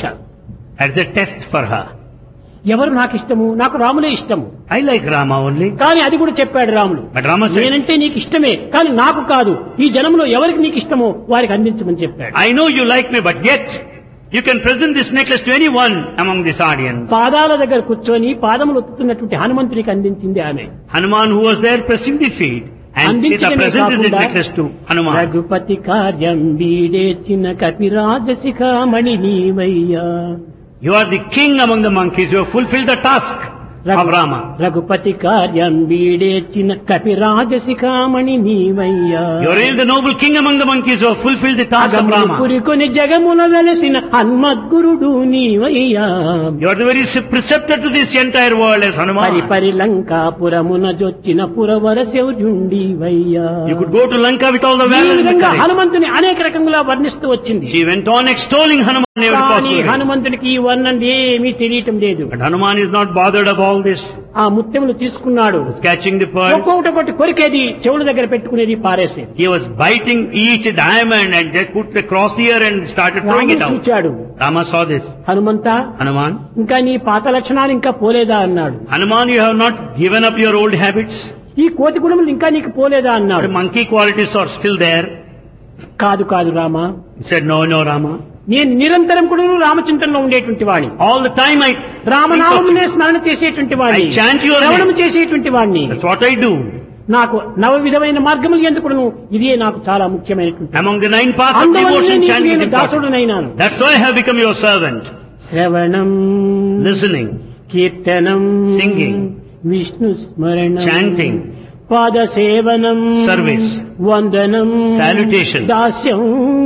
As a test for her. ఎవరు నాకు ఇష్టము? నాకు రాములే ఇష్టము. I like Rama only. కానీ అది కూడా చెప్పాడు రాముడు. But Rama said, నేనంటే నీకు ఇష్టమే, కానీ నాకు కాదు. ఈ జనంలో ఎవరికి నీకు ఇష్టమో వారికి అందించమని చెప్పాడు. I know you like me, but yet you can present this necklace to anyone among this audience. పాదాల దగ్గర కూర్చొని పాదములు ఒత్తుతున్నటువంటి హనుమంతునికి అందించింది ఆమె. Hanuman, who was there pressing the feet, and Sita presented this necklace to Hanuman. Raghupathi కార్యం వీడేచిన కపిరాజశిఖామణి నీవయ్యా. You are the king among the monkeys. You have fulfilled the task of Rama. Raghupathi కార్యం వీడేచిన కపిరాజశిఖామణి నీవయ్యా. You are really the noble king among the monkeys who have fulfilled the task of Rama. పురికొని జగమున వెలసిన హన్మద్గురుడు నీవయ్యా. You are the very preceptor to this entire world as పరి Hanuman. పరి లంకాపురమున జొచ్చిన పురవర శౌర్యుండివయ్యా. You could go to Lanka with all the ఈ valor and the విధంగా courage. హనుమంతుని అనేక రకంగా వర్ణిస్తూ వచ్చింది. She went on extolling Hanuman in every కానీ possible way. హనుమంతునికి ఈ వర్ణన ఏమీ తెలియటం లేదు. But Hanuman is not bothered of all this. ఆ ముత్యములు తీసుకున్నాడు, He was catching the pearl. ఒక్కొక్కటి ఒకటి కొరికేది, చెవుల దగ్గర పెట్టుకునేది, పారేసేది. He was biting each diamond and just put the cross here and started throwing it రాముడు out. చూచాడు, Rama saw this. Hanumantha Hanuman, ఇంకా నీ పాత లక్షణాలు ఇంకా పోలేదా అన్నాడు. Hanuman, you have not given up your old habits. ఈ కోతి గుణములు ఇంకా నీకు పోలేదా అన్నాడు. The monkey qualities are still there. కాదు కాదు Rama, He said, no, no, Rama. నేను నిరంతరం కూడా రామచింతనలో ఉండేటువంటి వాడిని, All the time I రామనామమునే స్మరణ చేసేటువంటి వాడిని, I chant your name. శ్రవణము చేసేటువంటి వాడిని. That's what I do. నాకు నవ విధమైన మార్గములు ఎందుకును ఇదే నాకు చాలా ముఖ్యమైనటువంటి. Among the nine paths of అందువల్ల devotion, నీకు chanting is నేను important. దాసుడునైనాను. That's why I have become your servant. శ్రవణం, Listening, కీర్తనం, Singing, విష్ణు స్మరణం, chanting, పాద సేవనం, Service, వందనం, Salutation, దాస్యం,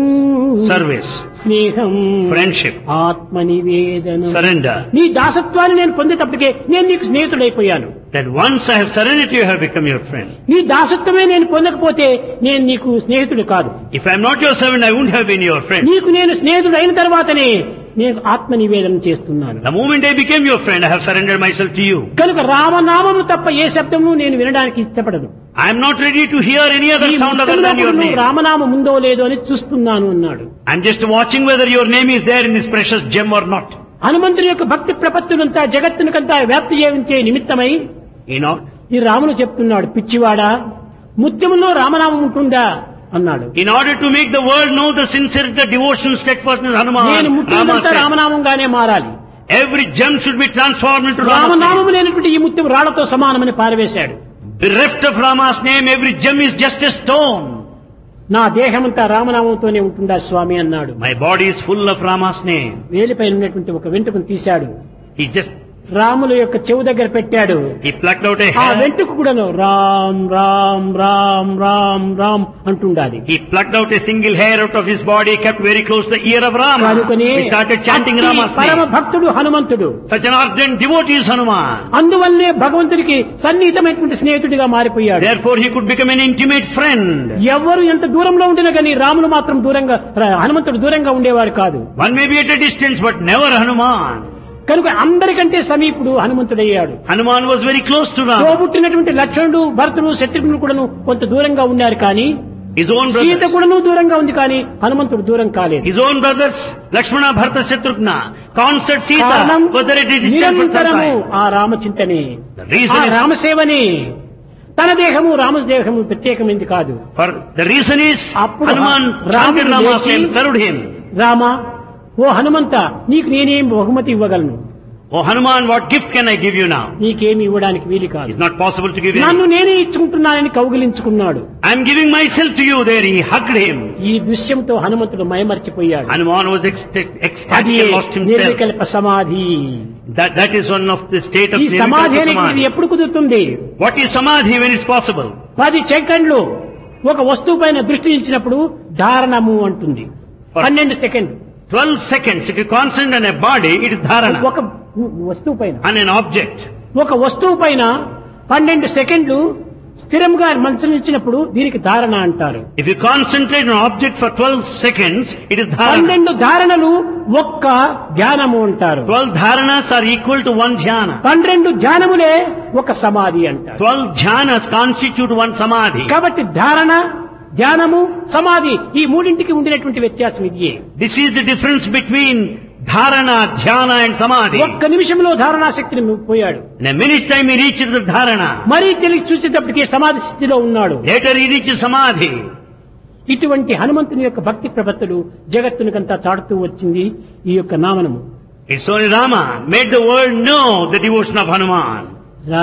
service, స్నేహం, friendship, ఆత్మ నివేదనం. surrender. నీ దాసత్వాన్ని నేను పొందేటప్పటికే నేను నీకు స్నేహితుడైపోయాను. That once I have surrendered, you have become your friend. నీ దాసత్వమే నేను పొందకపోతే నేను నీకు స్నేహితుడు కాదు. If I am not your servant, I wouldn't have been your friend. నీకు నేను స్నేహితుడు అయిన తర్వాతనే నేను ఆత్మ నివేదన చేస్తున్నాను. The moment I became your friend, I have surrendered myself to you. కనుక రామనామము తప్ప ఏ శబ్దము నేను వినడానికి ఇష్టపడను. I am not ready to hear any other ఈ sound other ముఖ్యంలో than your కూడా name. రామనామం ఉందో లేదో అని చూస్తున్నాను అన్నాడు. I am just watching whether your name is there in this precious gem or not. హనుమంతుని యొక్క భక్తి ప్రపత్తులంతా జగత్తునికంతా వ్యాప్తి చేయించే నిమిత్తమై You know, ఈ రాములు చెప్తున్నాడు, పిచ్చివాడా, ముత్యములో రామనామం ఉంటుందా అన్నాడు. in order to make the world know the sincerity, devotion, steadfastness, నేను Hanuman, Rama ముత్యమంతా said, రామనామంగానే మారాలి. Every gem should be transformed into Rama's రామనామము name. లేనటువంటి ఈ ముత్యం రాళ్లతో సమానమని పారవేశాడు. Bereft of Rama's name, every gem is just a stone. నా దేహమంతా రామనామంతోనే ఉంటుందా స్వామి అన్నాడు. My body is full of Rama's name. వేలిపైన ఉన్నటువంటి ఒక వెంట్రుకను తీశాడు. He just, రాముల యొక్క చెవు దగ్గర పెట్టాడు. he plucked out a ఆ hair. వెంట్రుక కూడాను Ram Ram Ram Ram Ram అంటుండాలి. He plucked out a single hair out of his body, kept very close to the ear of Rama. కనుకనే He started chanting అట్టి Rama's పరమ name. భక్తుడు హనుమంతుడు. Such an ardent devotee is Hanuman. అందువల్లే భగవంతుడికి సన్నిహితమైనటువంటి స్నేహితుడిగా మారిపోయాడు. Therefore he could become an intimate friend. ఎవరు ఎంత దూరంలో ఉండినా కానీ రాములు మాత్రం దూరంగా హనుమంతుడు దూరంగా ఉండేవాడు కాదు. One may be at a distance, but never Hanuman. కనుక అందరికంటే సమీపుడు హనుమంతుడయ్యాడు. Hanuman was very close to Rama. తోబుట్టినటువంటి లక్ష్మణుడు భరతుడు శత్రుఘ్నుడు కూడాను కొంత దూరంగా ఉన్నారు కానీ His own సీత brothers, కూడాను దూరంగా ఉంది కానీ హనుమంతుడు దూరం కాలేదు. his own brothers, Lakshmana, Bharata, Shatrughna, constant Sita కారణం was at a distance for some నిరంతరము time. ఆ రామచింతనే, The reason ఆ is, రామసేవనే. తన దేహము రామదేహము ప్రత్యేకమైంది కాదు. for the reason is, అప్పుడు Hanuman రాముడు chanted Rama's లేచి, name, served him. రామ, ఓ హనుమంత, నీకు నేనేం బహుమతి ఇవ్వగలను? Oh Hanuman, what gift can I give you now? నీకేమి ఇవ్వడానికి వీలు కాదు. It's not possible to give you. నన్ను నేనే ఇచ్చుకుంటున్నానని కౌగిలించుకున్నాడు. I'm giving myself to you. There he hugged him. ఈ దృశ్యంతో హనుమంతుడు మైమర్చిపోయాడు. Hanuman was ecstatic, అది ecstatic and lost himself. నిర్వికల్ప సమాధి. That, that is one of the state of ఈ సమాధి Nirvikalpa అనేటువంటిది Samadhi. ఎప్పుడు కుదురుతుంది? What is Samadhi when it's possible? పది సెకండ్లు ఒక వస్తువు పైన దృష్టి నిలిచినప్పుడు ధారణము అంటుంది. పన్నెండు second twelve seconds. If you concentrate on a body, it is dharana. ఒక వస్తువు పైన On an object. ఒక వస్తువు పైన పన్నెండు సెకండ్లు స్థిరంగా మనసు నిలిచినప్పుడు దీనికి ధారణ అంటారు. If you concentrate on an object for twelve seconds, it is dharana. పన్నెండు ధారణలు ఒక్క ధ్యానము అంటారు. twelve dharanas are equal to one dhyana. పన్నెండు ధ్యానములే ఒక సమాధి అంటారు. twelve dhyanas constitute one samadhi. కాబట్టి ధారణ, ధ్యానము, సమాధి ఈ మూడింటికి ఉండినటువంటి వ్యత్యాసం ఇదియే. This is the difference between dharana, dhyana and samadhi. ఒక్క నిమిషంలో ధారణా శక్తిని పోయాడు. In a minute's time he reaches the dharana. మరీ తెలిసి చూసేటప్పటికి సమాధి స్థితిలో ఉన్నాడు. Later he reaches samadhi. ఇటువంటి హనుమంతుని యొక్క భక్తి ప్రపత్తులు జగత్తునికంతా చాటుతూ వచ్చింది ఈ యొక్క నామనము. It's only Rama made the world know the devotion of Hanuman.